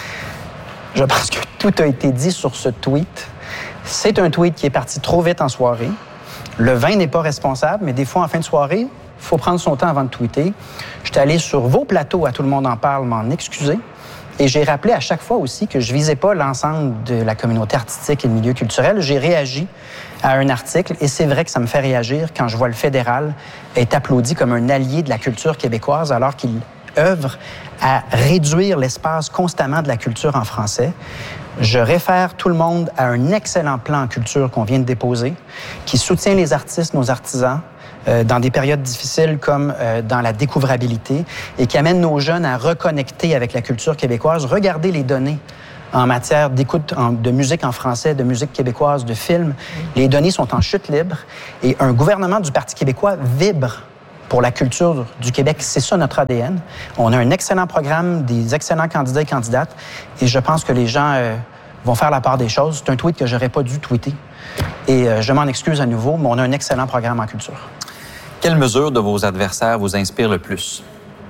Je pense que tout a été dit sur ce tweet. C'est un tweet qui est parti trop vite en soirée. Le vin n'est pas responsable, mais des fois, en fin de soirée, il faut prendre son temps avant de tweeter. J'étais allé sur vos plateaux, à Tout le monde en parle, m'en excuser. Et j'ai rappelé à chaque fois aussi que je visais pas l'ensemble de la communauté artistique et le milieu culturel. J'ai réagi à un article, et c'est vrai que ça me fait réagir quand je vois le fédéral être applaudi comme un allié de la culture québécoise, alors qu'il œuvrent à réduire l'espace constamment de la culture en français. Je réfère tout le monde à un excellent plan en culture qu'on vient de déposer, qui soutient les artistes, nos artisans, euh, dans des périodes difficiles comme euh, dans la découvrabilité, et qui amène nos jeunes à reconnecter avec la culture québécoise. Regardez les données en matière d'écoute en, de musique en français, de musique québécoise, de films. Les données sont en chute libre, et un gouvernement du Parti québécois vibre pour la culture du Québec. C'est ça notre A D N. On a un excellent programme, des excellents candidats et candidates, et je pense que les gens euh, vont faire la part des choses. C'est un tweet que j'aurais pas dû tweeter, et euh, je m'en excuse à nouveau, mais on a un excellent programme en culture. Quelle mesure de vos adversaires vous inspire le plus?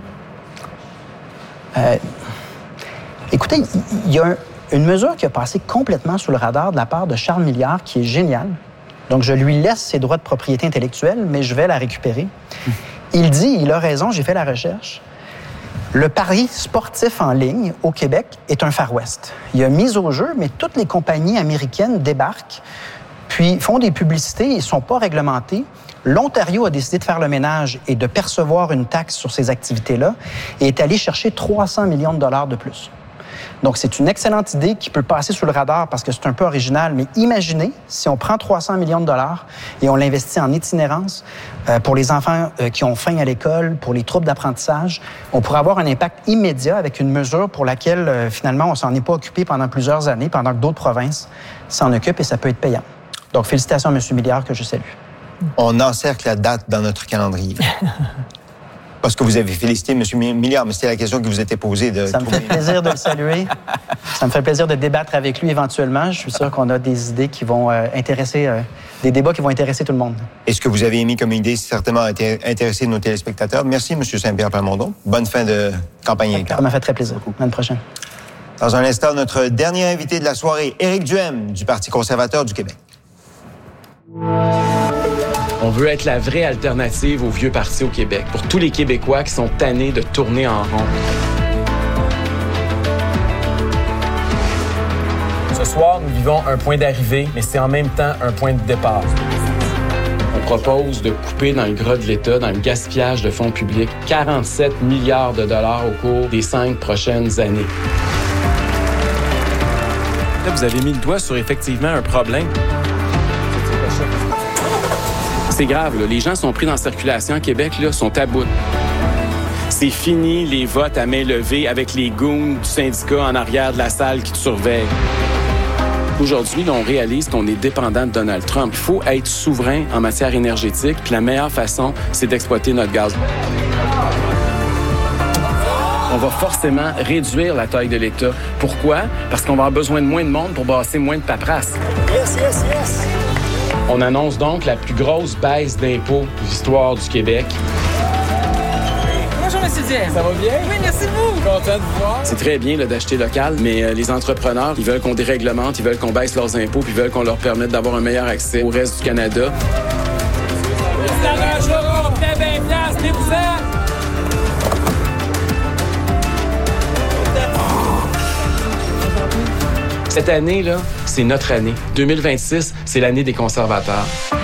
Euh, écoutez, il y a un, une mesure qui a passé complètement sous le radar de la part de Charles Milliard, qui est géniale. Donc, je lui laisse ses droits de propriété intellectuelle, mais je vais la récupérer. Il dit, il a raison, j'ai fait la recherche, le pari sportif en ligne au Québec est un Far West. Il y a mise au jeu, mais toutes les compagnies américaines débarquent, puis font des publicités, ils ne sont pas réglementés. L'Ontario a décidé de faire le ménage et de percevoir une taxe sur ces activités-là et est allé chercher trois cents millions de dollars de plus. Donc, c'est une excellente idée qui peut passer sous le radar parce que c'est un peu original, mais imaginez si on prend trois cents millions de dollars et on l'investit en itinérance euh, pour les enfants euh, qui ont faim à l'école, pour les troubles d'apprentissage, on pourrait avoir un impact immédiat avec une mesure pour laquelle, euh, finalement, on s'en est pas occupé pendant plusieurs années, pendant que d'autres provinces s'en occupent, et ça peut être payant. Donc, félicitations à M. Milliard, que je salue. On encercle la date dans notre calendrier. Parce que vous avez félicité M. Milliard, mais c'était la question qui vous était posée. De ça me fait plaisir de le saluer. Ça me fait plaisir de débattre avec lui éventuellement. Je suis sûr qu'on a des idées qui vont euh, intéresser, euh, des débats qui vont intéresser tout le monde. Et ce que vous avez émis comme idée, certainement, a intéressé nos téléspectateurs. Merci, M. Saint-Pierre Plamondon. Bonne fin de campagne. Ça m'a fait très plaisir. À l'année prochaine. Dans un instant, notre dernier invité de la soirée, Éric Duhem, du Parti conservateur du Québec. On veut être la vraie alternative au vieux parti au Québec, pour tous les Québécois qui sont tannés de tourner en rond. Ce soir, nous vivons un point d'arrivée, mais c'est en même temps un point de départ. On propose de couper dans le gras de l'État, dans le gaspillage de fonds publics, quarante-sept milliards de dollars au cours des cinq prochaines années. Là, vous avez mis le doigt sur effectivement un problème. C'est grave, là. Les gens sont pris dans la circulation à Québec, là, sont à bout. C'est fini les votes à main levée avec les goons du syndicat en arrière de la salle qui te surveillent. Aujourd'hui, là, on réalise qu'on est dépendant de Donald Trump. Il faut être souverain en matière énergétique, puis la meilleure façon, c'est d'exploiter notre gaz. On va forcément réduire la taille de l'État. Pourquoi? Parce qu'on va avoir besoin de moins de monde pour brasser moins de paperasse. Yes, yes, yes! On annonce donc la plus grosse baisse d'impôts de l'histoire du Québec. Bonjour, M. Duhem. Ça va bien? Oui, merci vous. Content de vous voir. C'est très bien là, d'acheter local, mais euh, les entrepreneurs, ils veulent qu'on déréglemente, ils veulent qu'on baisse leurs impôts, puis ils veulent qu'on leur permette d'avoir un meilleur accès au reste du Canada. On s'arrangera, on fait bien place, tenez-vous-en. Cette année, là, c'est notre année. deux mille vingt-six, c'est l'année des conservateurs.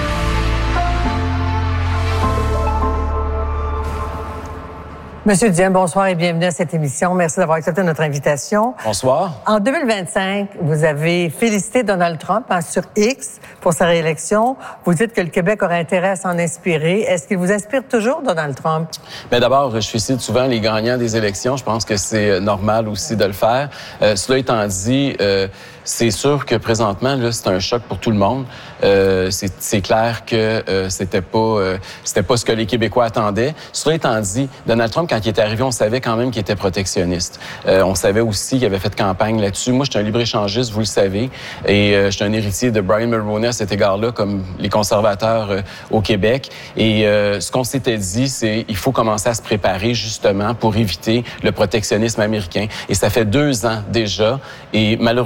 Monsieur Duhem, bonsoir et bienvenue à cette émission. Merci d'avoir accepté notre invitation. Bonsoir. En deux mille vingt-cinq, vous avez félicité Donald Trump hein, sur X pour sa réélection. Vous dites que le Québec aurait intérêt à s'en inspirer. Est-ce qu'il vous inspire toujours, Donald Trump? Bien, d'abord, je félicite souvent les gagnants des élections. Je pense que c'est normal aussi de le faire. Euh, cela étant dit, euh, c'est sûr que présentement, là, c'est un choc pour tout le monde. Euh, c'est, c'est clair que euh, c'était pas, euh, c'était pas ce que les Québécois attendaient. Cela étant dit, Donald Trump, quand il est arrivé, on savait quand même qu'il était protectionniste. Euh, on savait aussi qu'il avait fait campagne là-dessus. Moi, je suis un libre-échangiste, vous le savez, et euh, je suis un héritier de Brian Mulroney à cet égard-là, comme les conservateurs euh, au Québec. Et euh, ce qu'on s'était dit, c'est il faut commencer à se préparer justement pour éviter le protectionnisme américain. Et ça fait deux ans déjà, et malheureusement, le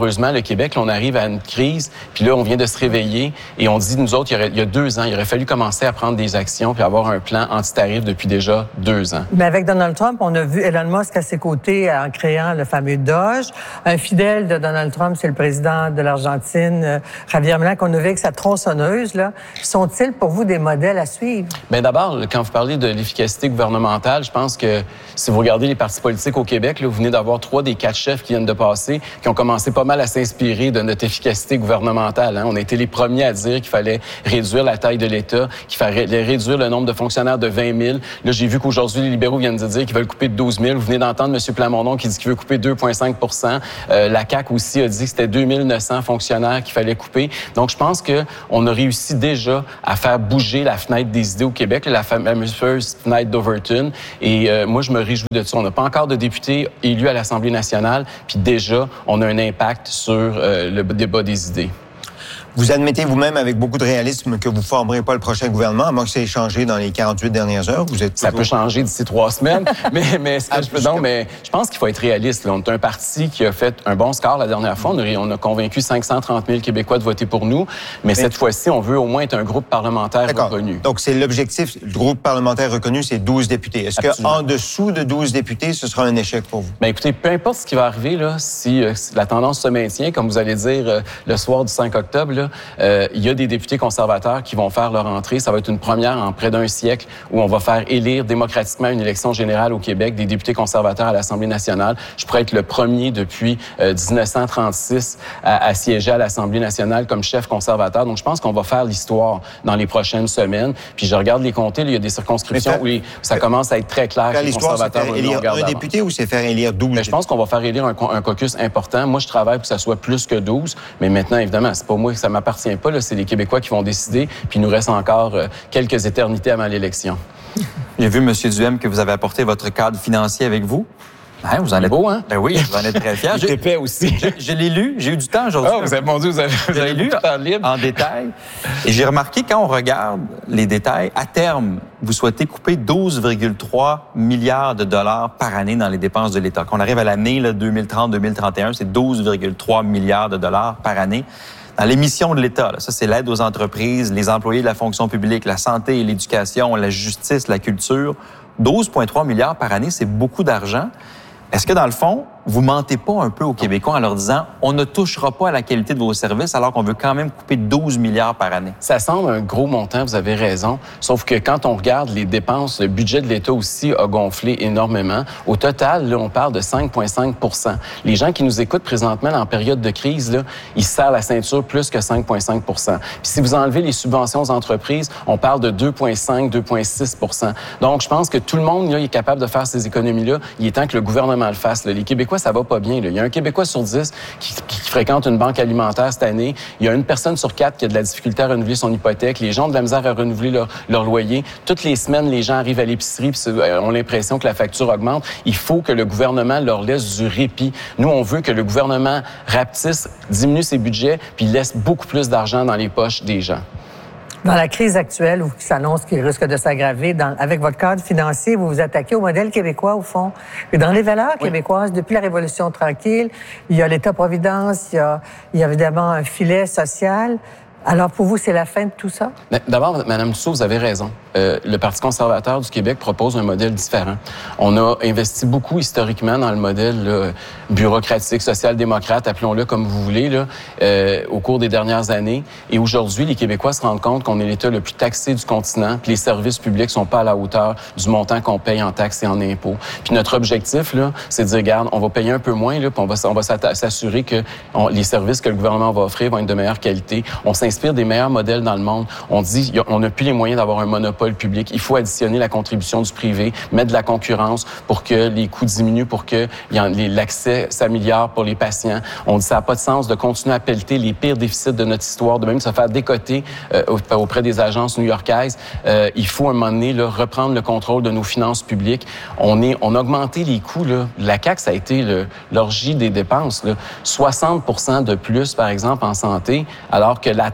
Québec. Là, on arrive à une crise, puis là, on vient de se réveiller et on dit, nous autres, il y, aurait, il y a deux ans, il aurait fallu commencer à prendre des actions puis avoir un plan anti-tarif depuis déjà deux ans. Mais avec Donald Trump, on a vu Elon Musk à ses côtés en créant le fameux Doge. Un fidèle de Donald Trump, c'est le président de l'Argentine, Javier Milei, qu'on a vu avec sa tronçonneuse. Là. Sont-ils pour vous des modèles à suivre? Bien, d'abord, quand vous parlez de l'efficacité gouvernementale, je pense que si vous regardez les partis politiques au Québec, là, vous venez d'avoir trois des quatre chefs qui viennent de passer, qui ont commencé pas mal à s'inspirer de notre efficacité gouvernementale. Hein. On a été les premiers à dire qu'il fallait réduire la taille de l'État, qu'il fallait réduire le nombre de fonctionnaires de vingt mille. Là, j'ai vu qu'aujourd'hui, les libéraux viennent de dire qu'ils veulent couper de douze mille. Vous venez d'entendre M. Plamondon qui dit qu'il veut couper deux virgule cinq pour cent. Euh, la C A Q aussi a dit que c'était deux mille neuf cents fonctionnaires qu'il fallait couper. Donc, je pense qu'on a réussi déjà à faire bouger la fenêtre des idées au Québec, la fameuse fenêtre d'Overton. Et euh, moi, je me réjouis de ça. On n'a pas encore de députés élus à l'Assemblée nationale, puis déjà, on a un impact sur euh, le débat des idées. Vous admettez vous-même avec beaucoup de réalisme que vous ne formerez pas le prochain gouvernement, à moins que ça ait changé dans les quarante-huit dernières heures. Vous êtes toujours... Ça peut changer d'ici trois semaines, mais, mais, ce que je, non, mais je pense qu'il faut être réaliste. Là. On est un parti qui a fait un bon score la dernière fois. On a, on a convaincu cinq cent trente mille Québécois de voter pour nous, mais, mais cette fois-ci, on veut au moins être un groupe parlementaire D'accord. reconnu. Donc, c'est l'objectif du groupe parlementaire reconnu, c'est douze députés. Est-ce qu'en dessous de douze députés, ce sera un échec pour vous? Bien, écoutez, peu importe ce qui va arriver, là, si, euh, si la tendance se maintient, comme vous allez dire euh, le soir du cinq octobre, là, euh, il y a des députés conservateurs qui vont faire leur entrée. Ça va être une première en près d'un siècle où on va faire élire démocratiquement une élection générale au Québec des députés conservateurs à l'Assemblée nationale. Je pourrais être le premier depuis euh, dix-neuf cent trente-six à, à siéger à l'Assemblée nationale comme chef conservateur. Donc, je pense qu'on va faire l'histoire dans les prochaines semaines. Puis, je regarde les comtés. Là, il y a des circonscriptions ça, où les, ça commence à être très clair que les conservateurs c'est faire élire un député ou c'est faire élire douze? Mais je pense qu'on va faire élire un, un caucus important. Moi, je travaille pour que ça soit plus que douze. Mais maintenant, évidemment, c'est pas moi que ça m'appartient pas. Là, c'est les Québécois qui vont décider, puis il nous reste encore euh, quelques éternités avant l'élection. J'ai vu, M. Duhem, que vous avez apporté votre cadre financier avec vous. Hein, vous en êtes beau, hein? Ben oui, vous en êtes très fiers. Il est épais aussi. Je, je l'ai lu, j'ai eu du temps aujourd'hui. Oh, vous avez, mon Dieu, vous avez, vous avez lu en, libre. en détail. Et j'ai remarqué, quand on regarde les détails, à terme, vous souhaitez couper douze virgule trois milliards de dollars par année dans les dépenses de l'État. Quand on arrive à l'année là, deux mille trente deux mille trente et un, c'est douze virgule trois milliards de dollars par année. Dans les missions de l'État, là, ça c'est l'aide aux entreprises, les employés de la fonction publique, la santé et l'éducation, la justice, la culture, douze virgule trois milliards par année, c'est beaucoup d'argent. Est-ce que dans le fond, vous mentez pas un peu aux Québécois en leur disant « on ne touchera pas à la qualité de vos services alors qu'on veut quand même couper douze milliards par année ». Ça semble un gros montant, vous avez raison, sauf que quand on regarde les dépenses, le budget de l'État aussi a gonflé énormément. Au total, là, on parle de cinq virgule cinq pour cent. Les gens qui nous écoutent présentement en période de crise, là, ils se serrent la ceinture plus que cinq virgule cinq pour cent. Puis si vous enlevez les subventions aux entreprises, on parle de deux virgule cinq, deux virgule six pour cent. Donc, je pense que tout le monde là, est capable de faire ces économies-là. Il est temps que le gouvernement le fasse. Là. Les Québécois, ça va pas bien. Là. Il y a un Québécois sur dix qui, qui, qui fréquente une banque alimentaire cette année. Il y a une personne sur quatre qui a de la difficulté à renouveler son hypothèque. Les gens ont de la misère à renouveler leur, leur loyer. Toutes les semaines, les gens arrivent à l'épicerie et ont l'impression que la facture augmente. Il faut que le gouvernement leur laisse du répit. Nous, on veut que le gouvernement rapetisse, diminue ses budgets puis laisse beaucoup plus d'argent dans les poches des gens. Dans la crise actuelle, où qui s'annonce qu'il risque de s'aggraver, dans, avec votre cadre financier, vous vous attaquez au modèle québécois, au fond. Et dans les valeurs oui. québécoises, depuis la Révolution tranquille, il y a l'État-providence, il y a, il y a évidemment un filet social. Alors, pour vous, c'est la fin de tout ça? D'abord, Mme Dussault, vous avez raison. Euh, le Parti conservateur du Québec propose un modèle différent. On a investi beaucoup historiquement dans le modèle là, bureaucratique, social-démocrate, appelons-le comme vous voulez, là, euh, au cours des dernières années. Et aujourd'hui, les Québécois se rendent compte qu'on est l'État le plus taxé du continent, puis les services publics sont pas à la hauteur du montant qu'on paye en taxes et en impôts. Puis notre objectif, là, c'est de dire, regarde, on va payer un peu moins, là, puis on va, on va s'assurer que on, les services que le gouvernement va offrir vont être de meilleure qualité. On s'inspire des meilleurs modèles dans le monde. On dit, on n'a plus les moyens d'avoir un monopole public. Il faut additionner la contribution du privé, mettre de la concurrence pour que les coûts diminuent, pour que l'accès s'améliore pour les patients. On dit, ça n'a pas de sens de continuer à pelleter les pires déficits de notre histoire, de même se faire décoter euh, auprès des agences new-yorkaises. Euh, il faut, à un moment donné, là, reprendre le contrôle de nos finances publiques. On, est, on a augmenté les coûts. Là. La C A Q, ça a été le, l'orgie des dépenses. Là. soixante pour cent de plus, par exemple, en santé, alors que la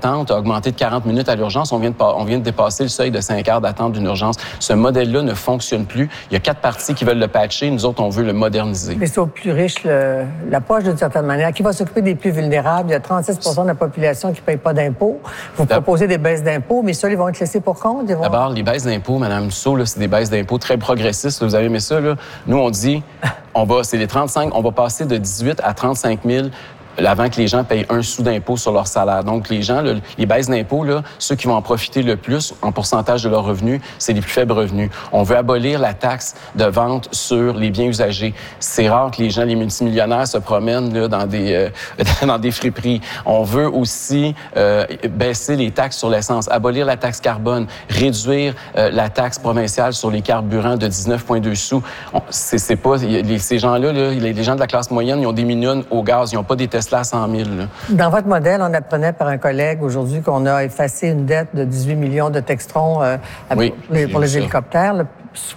d'attente a augmenté de quarante minutes à l'urgence. On vient de, on vient de dépasser le seuil de cinq heures d'attente d'une urgence. Ce modèle-là ne fonctionne plus. Il y a quatre partis qui veulent le patcher. Nous autres, on veut le moderniser. Mais c'est aux plus riches le, la poche, d'une certaine manière. Qui va s'occuper des plus vulnérables? Il y a trente-six pour cent de la population qui ne paye pas d'impôts. Vous proposez des baisses d'impôts, mais ça, ils vont être laissés pour compte? Vont... D'abord, les baisses d'impôts, Mme Dussault, là, c'est des baisses d'impôts très progressistes. Là, vous avez aimé ça, là? Nous, on dit, on va, c'est les trente-cinq, on va passer de dix-huit à trente-cinq mille avant que les gens payent un sou d'impôt sur leur salaire. Donc, les gens, là, les baisses d'impôts, là, ceux qui vont en profiter le plus en pourcentage de leurs revenus, c'est les plus faibles revenus. On veut abolir la taxe de vente sur les biens usagés. C'est rare que les gens, les multimillionnaires, se promènent là, dans des euh, dans des friperies. On veut aussi euh, baisser les taxes sur l'essence, abolir la taxe carbone, réduire euh, la taxe provinciale sur les carburants de dix-neuf virgule deux sous. On, c'est, c'est pas les, ces gens-là, là, les, les gens de la classe moyenne, ils ont des minounes au gaz, ils n'ont pas des Tesla à cent mille. Là. Dans votre modèle, on apprenait par un collègue aujourd'hui qu'on a effacé une dette de dix-huit millions de Textron euh, oui, pour les, pour les hélicoptères. Là,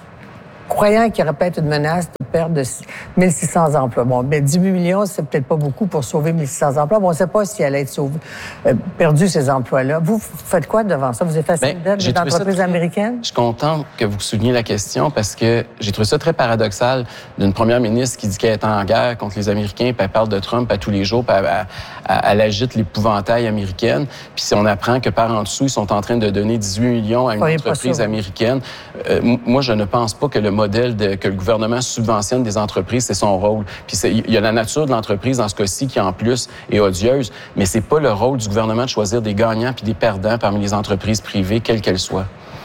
croyant qu'il y aurait peut-être une menace de perte de mille six cents emplois. Bon, bien, dix-huit millions, c'est peut-être pas beaucoup pour sauver mille six cents emplois. Bon, on ne sait pas si elle allait être sauvée, euh, perdu ces emplois-là. Vous, vous faites quoi devant ça? Vous effacez une dette des entreprises américaines? Je suis content que vous souligniez la question parce que j'ai trouvé ça très paradoxal d'une première ministre qui dit qu'elle est en guerre contre les Américains, puis elle parle de Trump à tous les jours, puis elle, elle, elle agite l'épouvantail américaine. Puis si on apprend que par en dessous, ils sont en train de donner dix-huit millions à une Soyez entreprise américaine, euh, moi, je ne pense pas que le modèle de, que le gouvernement subventionne des entreprises, c'est son rôle. Puis il y a la nature de l'entreprise dans ce cas-ci qui, en plus, est odieuse, mais c'est pas le rôle du gouvernement de choisir des gagnants puis des perdants parmi les entreprises privées, quelles qu'elles soient.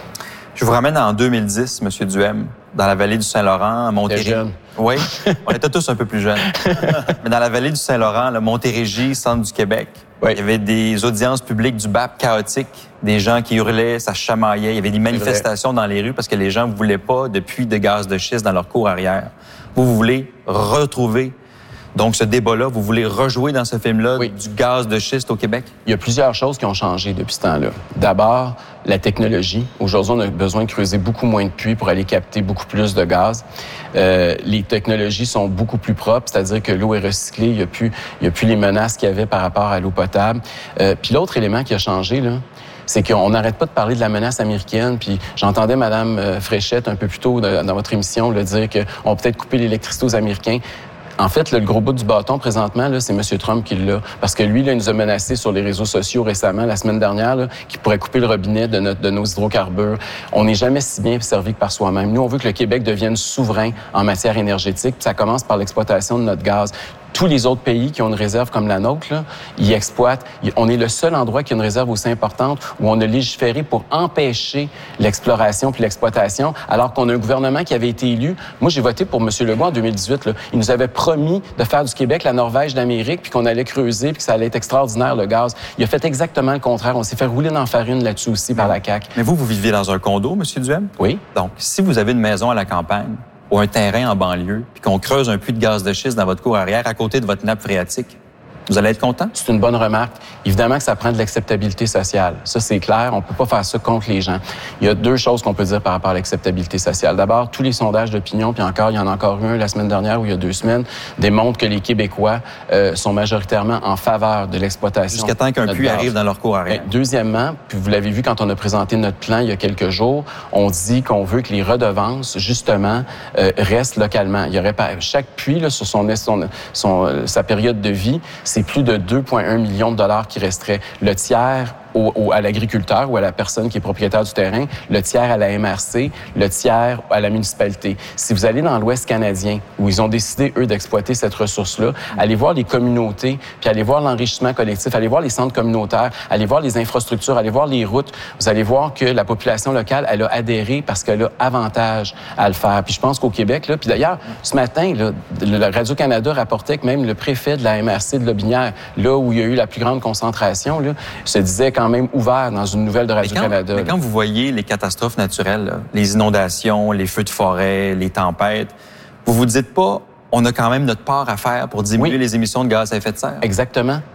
Je vous ramène en deux mille dix, M. Duhem, dans la vallée du Saint-Laurent, à Montérégie. Jeune. Oui, on était tous un peu plus jeunes. Mais dans la vallée du Saint-Laurent, le Montérégie, centre du Québec, oui. Il y avait des audiences publiques du B A P chaotiques, des gens qui hurlaient, ça chamaillait, il y avait des manifestations dans les rues parce que les gens ne voulaient pas de puits de gaz de schiste dans leur cour arrière. Vous, vous voulez retrouver donc ce débat-là, vous voulez rejouer dans ce film-là oui. du gaz de schiste au Québec? Il y a plusieurs choses qui ont changé depuis ce temps-là. D'abord, la technologie. Aujourd'hui, on a besoin de creuser beaucoup moins de puits pour aller capter beaucoup plus de gaz. Euh, les technologies sont beaucoup plus propres, c'est-à-dire que l'eau est recyclée, il n'y a plus, il y a plus les menaces qu'il y avait par rapport à l'eau potable. Euh, puis l'autre élément qui a changé, là, c'est qu'on n'arrête pas de parler de la menace américaine. Puis j'entendais Mme Fréchette un peu plus tôt dans votre émission le dire qu'on va peut-être couper l'électricité aux Américains. En fait, là, le gros bout du bâton, présentement, là, c'est M. Trump qui l'a. Parce que lui, là, il nous a menacé sur les réseaux sociaux récemment, la semaine dernière, là, qu'il pourrait couper le robinet de, notre, de nos hydrocarbures. On n'est jamais si bien servi que par soi-même. Nous, on veut que le Québec devienne souverain en matière énergétique. Puis ça commence par l'exploitation de notre gaz. Tous les autres pays qui ont une réserve comme la nôtre, là, ils exploitent. On est le seul endroit qui a une réserve aussi importante où on a légiféré pour empêcher l'exploration puis l'exploitation, alors qu'on a un gouvernement qui avait été élu. Moi, j'ai voté pour M. Legault en deux mille dix-huit. Là. Il nous avait promis de faire du Québec la Norvège d'Amérique, puis qu'on allait creuser, puis que ça allait être extraordinaire, le gaz. Il a fait exactement le contraire. On s'est fait rouler dans la farine là-dessus aussi par la C A Q. Mais vous, vous vivez dans un condo, M. Duhem? Oui. Donc, si vous avez une maison à la campagne, ou un terrain en banlieue, puis qu'on creuse un puits de gaz de schiste dans votre cour arrière à côté de votre nappe phréatique, vous allez être content? C'est une bonne remarque. Évidemment que ça prend de l'acceptabilité sociale. Ça, c'est clair. On peut pas faire ça contre les gens. Il y a deux choses qu'on peut dire par rapport à l'acceptabilité sociale. D'abord, tous les sondages d'opinion, puis encore, il y en a encore eu un la semaine dernière ou il y a deux semaines, démontrent que les Québécois euh, sont majoritairement en faveur de l'exploitation. Jusqu'à temps qu'un puits arrive dans leur cour arrière. Bien, deuxièmement, puis vous l'avez vu quand on a présenté notre plan il y a quelques jours, on dit qu'on veut que les redevances, justement, euh, restent localement. Il y aurait pas, chaque puits, là, sur son, son, son, euh, sa période de vie, c'est plus de deux virgule un millions de dollars qui resterait. Le tiers Au, au, à l'agriculteur ou à la personne qui est propriétaire du terrain, le tiers à la M R C, le tiers à la municipalité. Si vous allez dans l'Ouest canadien, où ils ont décidé, eux, d'exploiter cette ressource-là, allez voir les communautés, puis allez voir l'enrichissement collectif, allez voir les centres communautaires, allez voir les infrastructures, allez voir les routes, vous allez voir que la population locale, elle a adhéré parce qu'elle a avantage à le faire. Puis je pense qu'au Québec, là, puis d'ailleurs, ce matin, là, le Radio-Canada rapportait que même le préfet de la M R C de Lobinière, là où il y a eu la plus grande concentration, là, se disait quand même ouvert dans une nouvelle de Radio-Canada. Mais, mais quand vous voyez les catastrophes naturelles, là, les inondations, les feux de forêt, les tempêtes, vous vous dites pas, on a quand même notre part à faire pour diminuer oui. les émissions de gaz à effet de serre? Exactement. Puis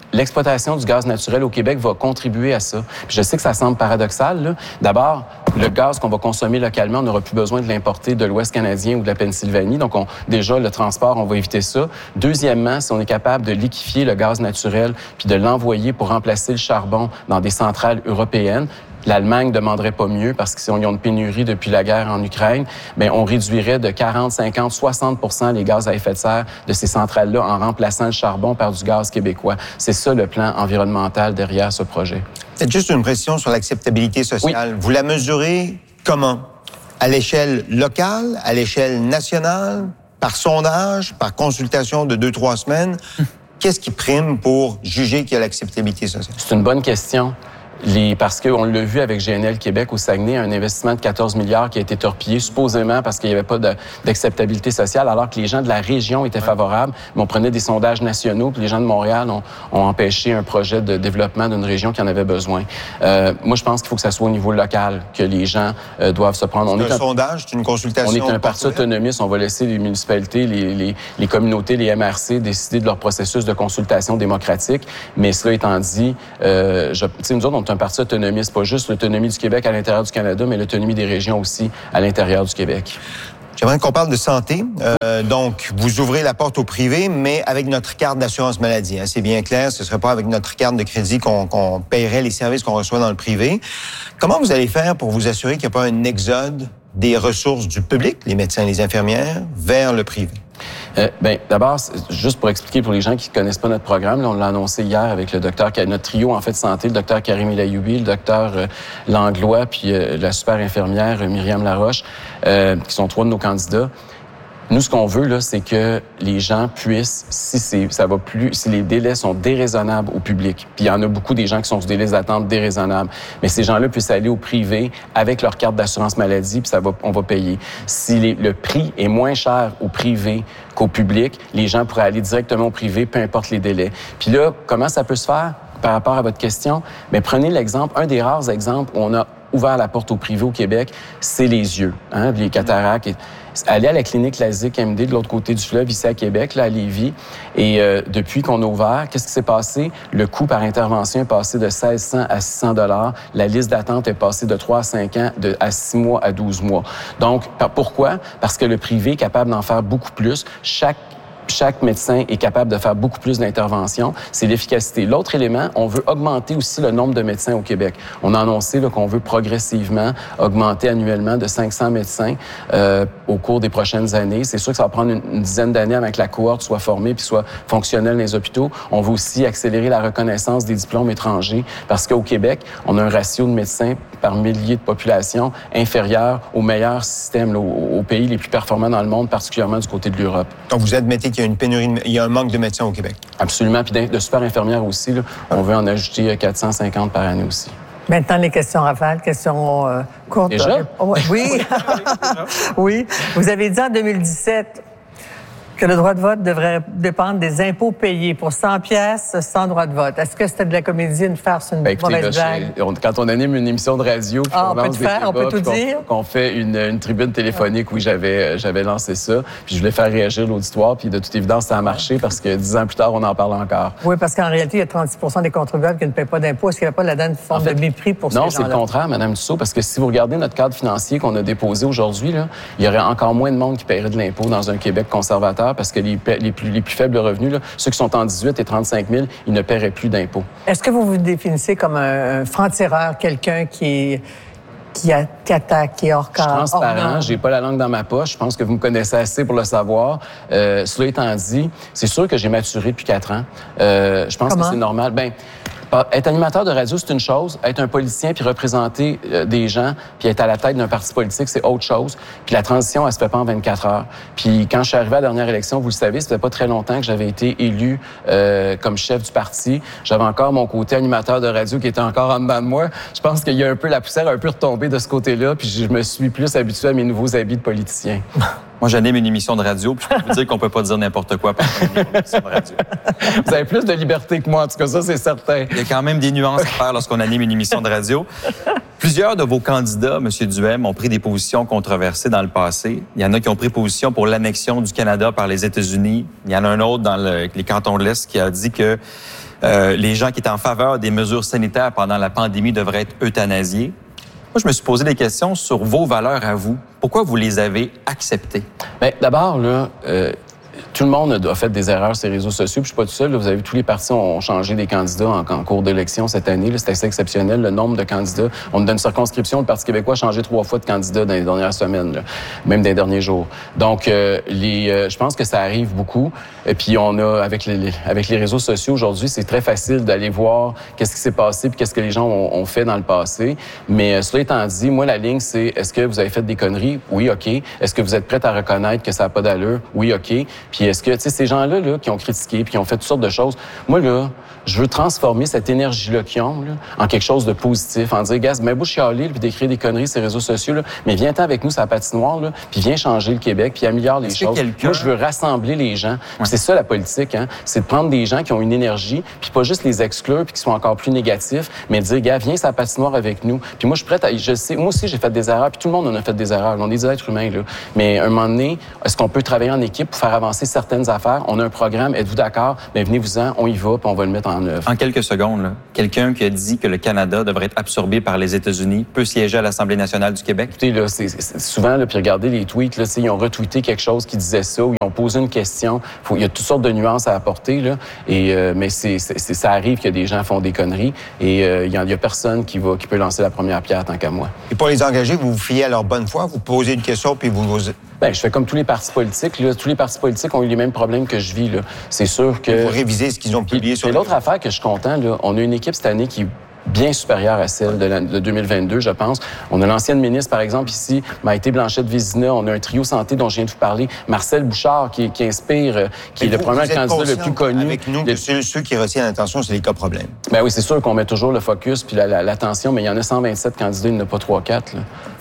l'exploitation du gaz naturel au Québec va contribuer à ça. Puis je sais que ça semble paradoxal, là. D'abord, le gaz qu'on va consommer localement, on n'aura plus besoin de l'importer de l'Ouest canadien ou de la Pennsylvanie. Donc, on, déjà, le transport, on va éviter ça. Deuxièmement, si on est capable de liquéfier le gaz naturel puis de l'envoyer pour remplacer le charbon dans des centrales européennes, l'Allemagne ne demanderait pas mieux parce qu'ils ont une pénurie depuis la guerre en Ukraine, mais on réduirait de quarante, cinquante, soixante pour cent les gaz à effet de serre de ces centrales-là en remplaçant le charbon par du gaz québécois. C'est ça le plan environnemental derrière ce projet. C'est juste une précision sur l'acceptabilité sociale. Oui. Vous la mesurez comment? À l'échelle locale, à l'échelle nationale, par sondage, par consultation de deux, trois semaines? Qu'est-ce qui prime pour juger qu'il y a l'acceptabilité sociale? C'est une bonne question. Les, parce qu'on l'a vu avec G N L Québec au Saguenay, un investissement de quatorze milliards qui a été torpillé, supposément parce qu'il n'y avait pas de, d'acceptabilité sociale, alors que les gens de la région étaient ouais. favorables. Mais on prenait des sondages nationaux, puis les gens de Montréal ont, ont empêché un projet de développement d'une région qui en avait besoin. Euh, moi, je pense qu'il faut que ça soit au niveau local que les gens euh, doivent se prendre. C'est on un, est un sondage, c'est une consultation. On est un parti autonomiste. On va laisser les municipalités, les, les, les communautés, les M R C décider de leur processus de consultation démocratique. Mais cela étant dit, euh, je, tu sais, nous autres, on un parti autonomiste, pas juste l'autonomie du Québec à l'intérieur du Canada, mais l'autonomie des régions aussi à l'intérieur du Québec. J'aimerais qu'on parle de santé. Euh, donc, vous ouvrez la porte au privé, mais avec notre carte d'assurance maladie. Hein, c'est bien clair, ce ne serait pas avec notre carte de crédit qu'on, qu'on paierait les services qu'on reçoit dans le privé. Comment vous allez faire pour vous assurer qu'il n'y a pas un exode des ressources du public, les médecins et les infirmières, vers le privé? Euh, ben, d'abord, juste pour expliquer pour les gens qui ne connaissent pas notre programme, là, on l'a annoncé hier avec le docteur, notre trio en fait de santé, le docteur Karim Elayoubi, le docteur euh, Langlois, puis euh, la super infirmière euh, Myriam Laroche, euh, qui sont trois de nos candidats. Nous, ce qu'on veut, là, c'est que les gens puissent, si c'est, ça va plus, si les délais sont déraisonnables au public, puis il y en a beaucoup des gens qui sont sur des délais d'attente déraisonnables, mais ces gens-là puissent aller au privé avec leur carte d'assurance maladie, puis ça va, on va payer. Si les, le prix est moins cher au privé qu'au public, les gens pourraient aller directement au privé, peu importe les délais. Puis là, comment ça peut se faire par rapport à votre question? Bien, prenez l'exemple, un des rares exemples où on a ouvert la porte au privé au Québec, c'est les yeux, hein, les cataractes. Et aller à la clinique LASIK M D de l'autre côté du fleuve, ici à Québec, là, à Lévis. Et euh, depuis qu'on a ouvert, qu'est-ce qui s'est passé? Le coût par intervention est passé de mille six cents à six cents dollars. La liste d'attente est passée de trois à cinq ans de, à six mois à douze mois. Donc, pourquoi? Parce que le privé est capable d'en faire beaucoup plus. Chaque Chaque médecin est capable de faire beaucoup plus d'interventions. C'est l'efficacité. L'autre élément, on veut augmenter aussi le nombre de médecins au Québec. On a annoncé là, qu'on veut progressivement augmenter annuellement de cinq cents médecins euh, au cours des prochaines années. C'est sûr que ça va prendre une, une dizaine d'années avant que la cohorte soit formée puis soit fonctionnelle dans les hôpitaux. On veut aussi accélérer la reconnaissance des diplômes étrangers parce qu'au Québec, on a un ratio de médecins par millier de population inférieur au meilleur système, là, aux, aux pays les plus performants dans le monde, particulièrement du côté de l'Europe. Donc, vous admettez qu'il y a une pénurie, il y a un manque de médecins au Québec. Absolument. Puis de super infirmières aussi, là, on veut en ajouter quatre cent cinquante par année aussi. Maintenant, les questions rafales, questions euh, courtes. Déjà? Oh, oui. Oui. Vous avez dit en deux mille dix-sept que le droit de vote devrait dépendre des impôts payés. Pour cent pièces sans droit de vote. Est-ce que c'était de la comédie, une farce, une ben, écoutez, mauvaise blague? On, quand on anime une émission de radio, puis ah, on, on peut te faire, débats, on peut tout qu'on, dire. Qu'on fait une, une tribune téléphonique, oui, j'avais, j'avais lancé ça. Puis je voulais faire réagir l'auditoire, puis de toute évidence, ça a marché parce que dix ans plus tard, on en parle encore. Oui, parce qu'en réalité, il y a trente-six pour cent des contribuables qui ne paient pas d'impôts. Est-ce qu'il n'y a pas là-dedans une forme en fait, de mépris pour ces gens-là? Non, c'est le contraire, Mme Dussault, parce que si vous regardez notre cadre financier qu'on a déposé aujourd'hui, là, il y aurait encore moins de monde qui paierait de l'impôt dans un Québec conservateur parce que les, les, plus, les plus faibles revenus, là, ceux qui sont en dix-huit et trente-cinq mille, ils ne paieraient plus d'impôts. Est-ce que vous vous définissez comme un, un franc-tireur, quelqu'un qui, qui, a, qui attaque, qui est hors cas? Je suis transparent, j'ai pas la langue dans ma poche. Je pense que vous me connaissez assez pour le savoir. Euh, cela étant dit, c'est sûr que j'ai maturé depuis quatre ans. Euh, je pense Comment? que c'est normal. Ben, être animateur de radio, c'est une chose. Être un politicien puis représenter euh, des gens puis être à la tête d'un parti politique, c'est autre chose. Puis la transition, elle se fait pas en vingt-quatre heures. Puis quand je suis arrivé à la dernière élection, vous le savez, ça fait pas très longtemps que j'avais été élu euh, comme chef du parti. J'avais encore mon côté animateur de radio qui était encore en dedans de moi. Je pense qu'il y a un peu la poussière un peu retombée de ce côté-là. Puis je me suis plus habitué à mes nouveaux habits de politicien. Moi, j'anime une émission de radio, puis je peux vous dire qu'on peut pas dire n'importe quoi par une émission de radio. Vous avez plus de liberté que moi, en tout cas, ça, c'est certain. Il y a quand même des nuances à faire lorsqu'on anime une émission de radio. Plusieurs de vos candidats, M. Duhem, ont pris des positions controversées dans le passé. Il y en a qui ont pris position pour l'annexion du Canada par les États-Unis. Il y en a un autre dans le, les cantons de l'Est qui a dit que Euh, les gens qui étaient en faveur des mesures sanitaires pendant la pandémie devraient être euthanasiés. Moi, je me suis posé des questions sur vos valeurs à vous. Pourquoi vous les avez acceptées? Bien, d'abord, là, euh, tout le monde a fait des erreurs sur les réseaux sociaux. Puis je suis pas tout seul. Là. Vous avez vu, tous les partis ont changé des candidats en, en cours d'élection cette année. C'est assez exceptionnel, le nombre de candidats. On donne une circonscription. Le Parti québécois a changé trois fois de candidats dans les dernières semaines, là, même dans les derniers jours. Donc, euh, les, euh, je pense que ça arrive beaucoup. Et puis, on a, avec les, les, avec les réseaux sociaux aujourd'hui, c'est très facile d'aller voir qu'est-ce qui s'est passé puis qu'est-ce que les gens ont, ont fait dans le passé. Mais euh, cela étant dit, moi, la ligne, c'est est-ce que vous avez fait des conneries? Oui, OK. Est-ce que vous êtes prête à reconnaître que ça n'a pas d'allure? Oui, OK. Puis est-ce que, tu sais, ces gens-là là, qui ont critiqué puis qui ont fait toutes sortes de choses, moi, là, je veux transformer cette énergie-là qu'ils ont là, en quelque chose de positif, en dire, gars, mais beau chialer puis d'écrire des conneries sur les réseaux sociaux, là, mais viens-t'en avec nous sur la patinoire, là, puis viens changer le Québec, puis améliore les choses. Moi, je veux rassembler les gens. Ouais. C'est ça, la politique, hein? C'est de prendre des gens qui ont une énergie, puis pas juste les exclure, puis qui sont encore plus négatifs, mais de dire, gars, viens sur la patinoire avec nous. Puis moi, je suis prête à... Je sais, moi aussi, j'ai fait des erreurs, puis tout le monde en a fait des erreurs. On est des êtres humains, là. Mais à un moment donné, est-ce qu'on peut travailler en équipe pour faire avancer certaines affaires? On a un programme, êtes-vous d'accord? Bien, venez-vous-en, on y va, puis on va le mettre en œuvre. En quelques secondes, là, quelqu'un qui a dit que le Canada devrait être absorbé par les États-Unis peut siéger à l'Assemblée nationale du Québec? Écoutez, là, c'est, c'est souvent, là, puis regardez les tweets, là, ils ont retweeté quelque chose qui disait ça, ou ils ont posé une question. Faut, il y a toutes sortes de nuances à apporter, là, et, euh, mais c'est, c'est, ça arrive que des gens font des conneries, et euh, il n'y a, a personne qui, va, qui peut lancer la première pierre tant qu'à moi. Et pour les engager, vous vous fiez à leur bonne foi, vous posez une question, puis vous... vous... Bien, je fais comme tous les partis politiques. Là. Tous les partis politiques ont eu les mêmes problèmes que je vis. Là. C'est sûr que... Vous révisez ce qu'ils ont publié sur... Et l'autre affaire que je suis content, là, on a une équipe cette année qui... bien supérieure à celle de, la, de deux mille vingt-deux, je pense. On a l'ancienne ministre, par exemple, ici, Maïté Blanchette-Vézina. On a un trio santé dont je viens de vous parler. Marcel Bouchard, qui, qui inspire, qui Mais est vous, le premier candidat le plus connu. Avec nous, de... ceux, ceux qui retiennent l'attention, c'est les cas problèmes. Ben oui, c'est sûr qu'on met toujours le focus puis la, la, l'attention, mais il y en a cent vingt-sept candidats, il n'y en a pas trois quatre.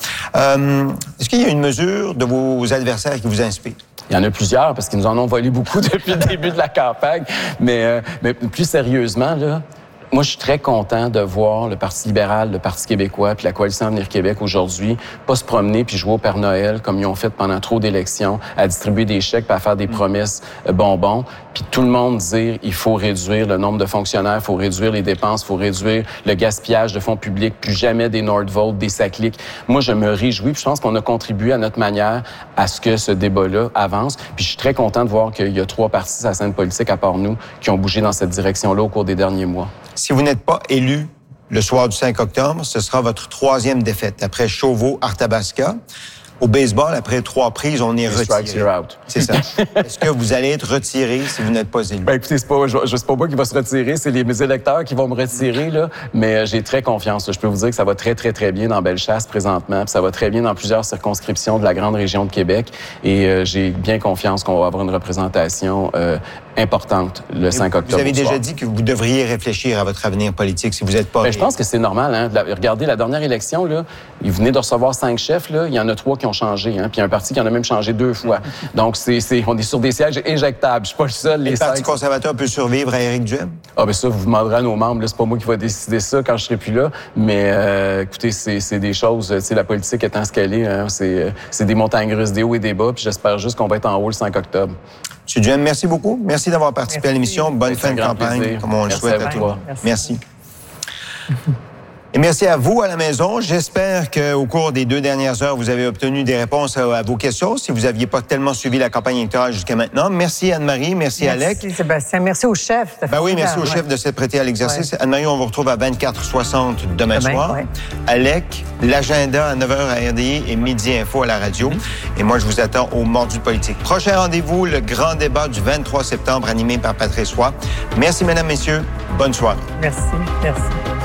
Euh, est-ce qu'il y a une mesure de vos adversaires qui vous inspire? Il y en a plusieurs, parce qu'ils nous en ont volé beaucoup depuis le début de la campagne. Mais, euh, mais plus sérieusement, là... Moi, je suis très content de voir le Parti libéral, le Parti québécois puis la Coalition Avenir Québec aujourd'hui pas se promener puis jouer au Père Noël comme ils ont fait pendant trop d'élections, à distribuer des chèques puis à faire des promesses bonbons. Puis tout le monde dire il faut réduire le nombre de fonctionnaires, il faut réduire les dépenses, il faut réduire le gaspillage de fonds publics, plus jamais des Nordvote, des Saclic. Moi, je me réjouis puis je pense qu'on a contribué à notre manière à ce que ce débat-là avance. Puis je suis très content de voir qu'il y a trois partis à la scène politique, à part nous, qui ont bougé dans cette direction-là au cours des derniers mois. Si vous n'êtes pas élu le soir du cinq octobre, ce sera votre troisième défaite. Après Chauveau-Arthabasca, au baseball, après trois prises, on est retiré. C'est ça. Est-ce que vous allez être retiré si vous n'êtes pas élu? Ben écoutez, c'est pas, je, je, c'est pas moi qui va se retirer, c'est les, mes électeurs qui vont me retirer, là. Mais euh, j'ai très confiance. Là. Je peux vous dire que ça va très, très, très bien dans Bellechasse présentement. Puis ça va très bien dans plusieurs circonscriptions de la grande région de Québec. Et euh, j'ai bien confiance qu'on va avoir une représentation euh, importante le cinq octobre. Vous avez déjà dit que vous devriez réfléchir à votre avenir politique si vous n'êtes pas... Ben, je pense que c'est normal. Hein? La, regardez, la dernière élection, là, vous venez de recevoir cinq chefs. Là, il y en a trois qui ont changé. Hein? Puis il y a un parti qui en a même changé deux fois. Donc, c'est, c'est, on est sur des sièges éjectables. Je suis pas le seul. Les le Parti cinq... conservateur peut survivre à Éric Duhem? Ah ben ça, vous demanderez à nos membres. Là, c'est pas moi qui va décider ça quand je serai plus là. Mais euh, écoutez, c'est, c'est des choses... Tu sais, la politique étant ce qu'elle est, hein, c'est, c'est des montagnes russes, des hauts et des bas. Puis j'espère juste qu'on va être en haut le cinq octobre. M. Duhem, merci beaucoup. Merci d'avoir participé merci. à l'émission. Bonne fin de campagne, plaisir. Comme on le merci souhaite à, à toi. Merci. merci. Et merci à vous à la maison. J'espère qu'au cours des deux dernières heures, vous avez obtenu des réponses à, à vos questions, si vous n'aviez pas tellement suivi la campagne électorale jusqu'à maintenant. Merci Anne-Marie, merci, merci Alec. Merci Sébastien, merci au chef. Ben oui, merci au ouais. chef de s'être prêté à l'exercice. Ouais. Anne-Marie, on vous retrouve à vingt-quatre soixante demain, demain soir. Ouais. Alec, l'agenda à neuf heures à R D I et Midi Info à la radio. Mm-hmm. Et moi, je vous attends au Mordu de politique. Prochain rendez-vous, le grand débat du vingt-trois septembre animé par Patrice Roy. Merci, mesdames, messieurs. Bonne soirée. Merci, merci.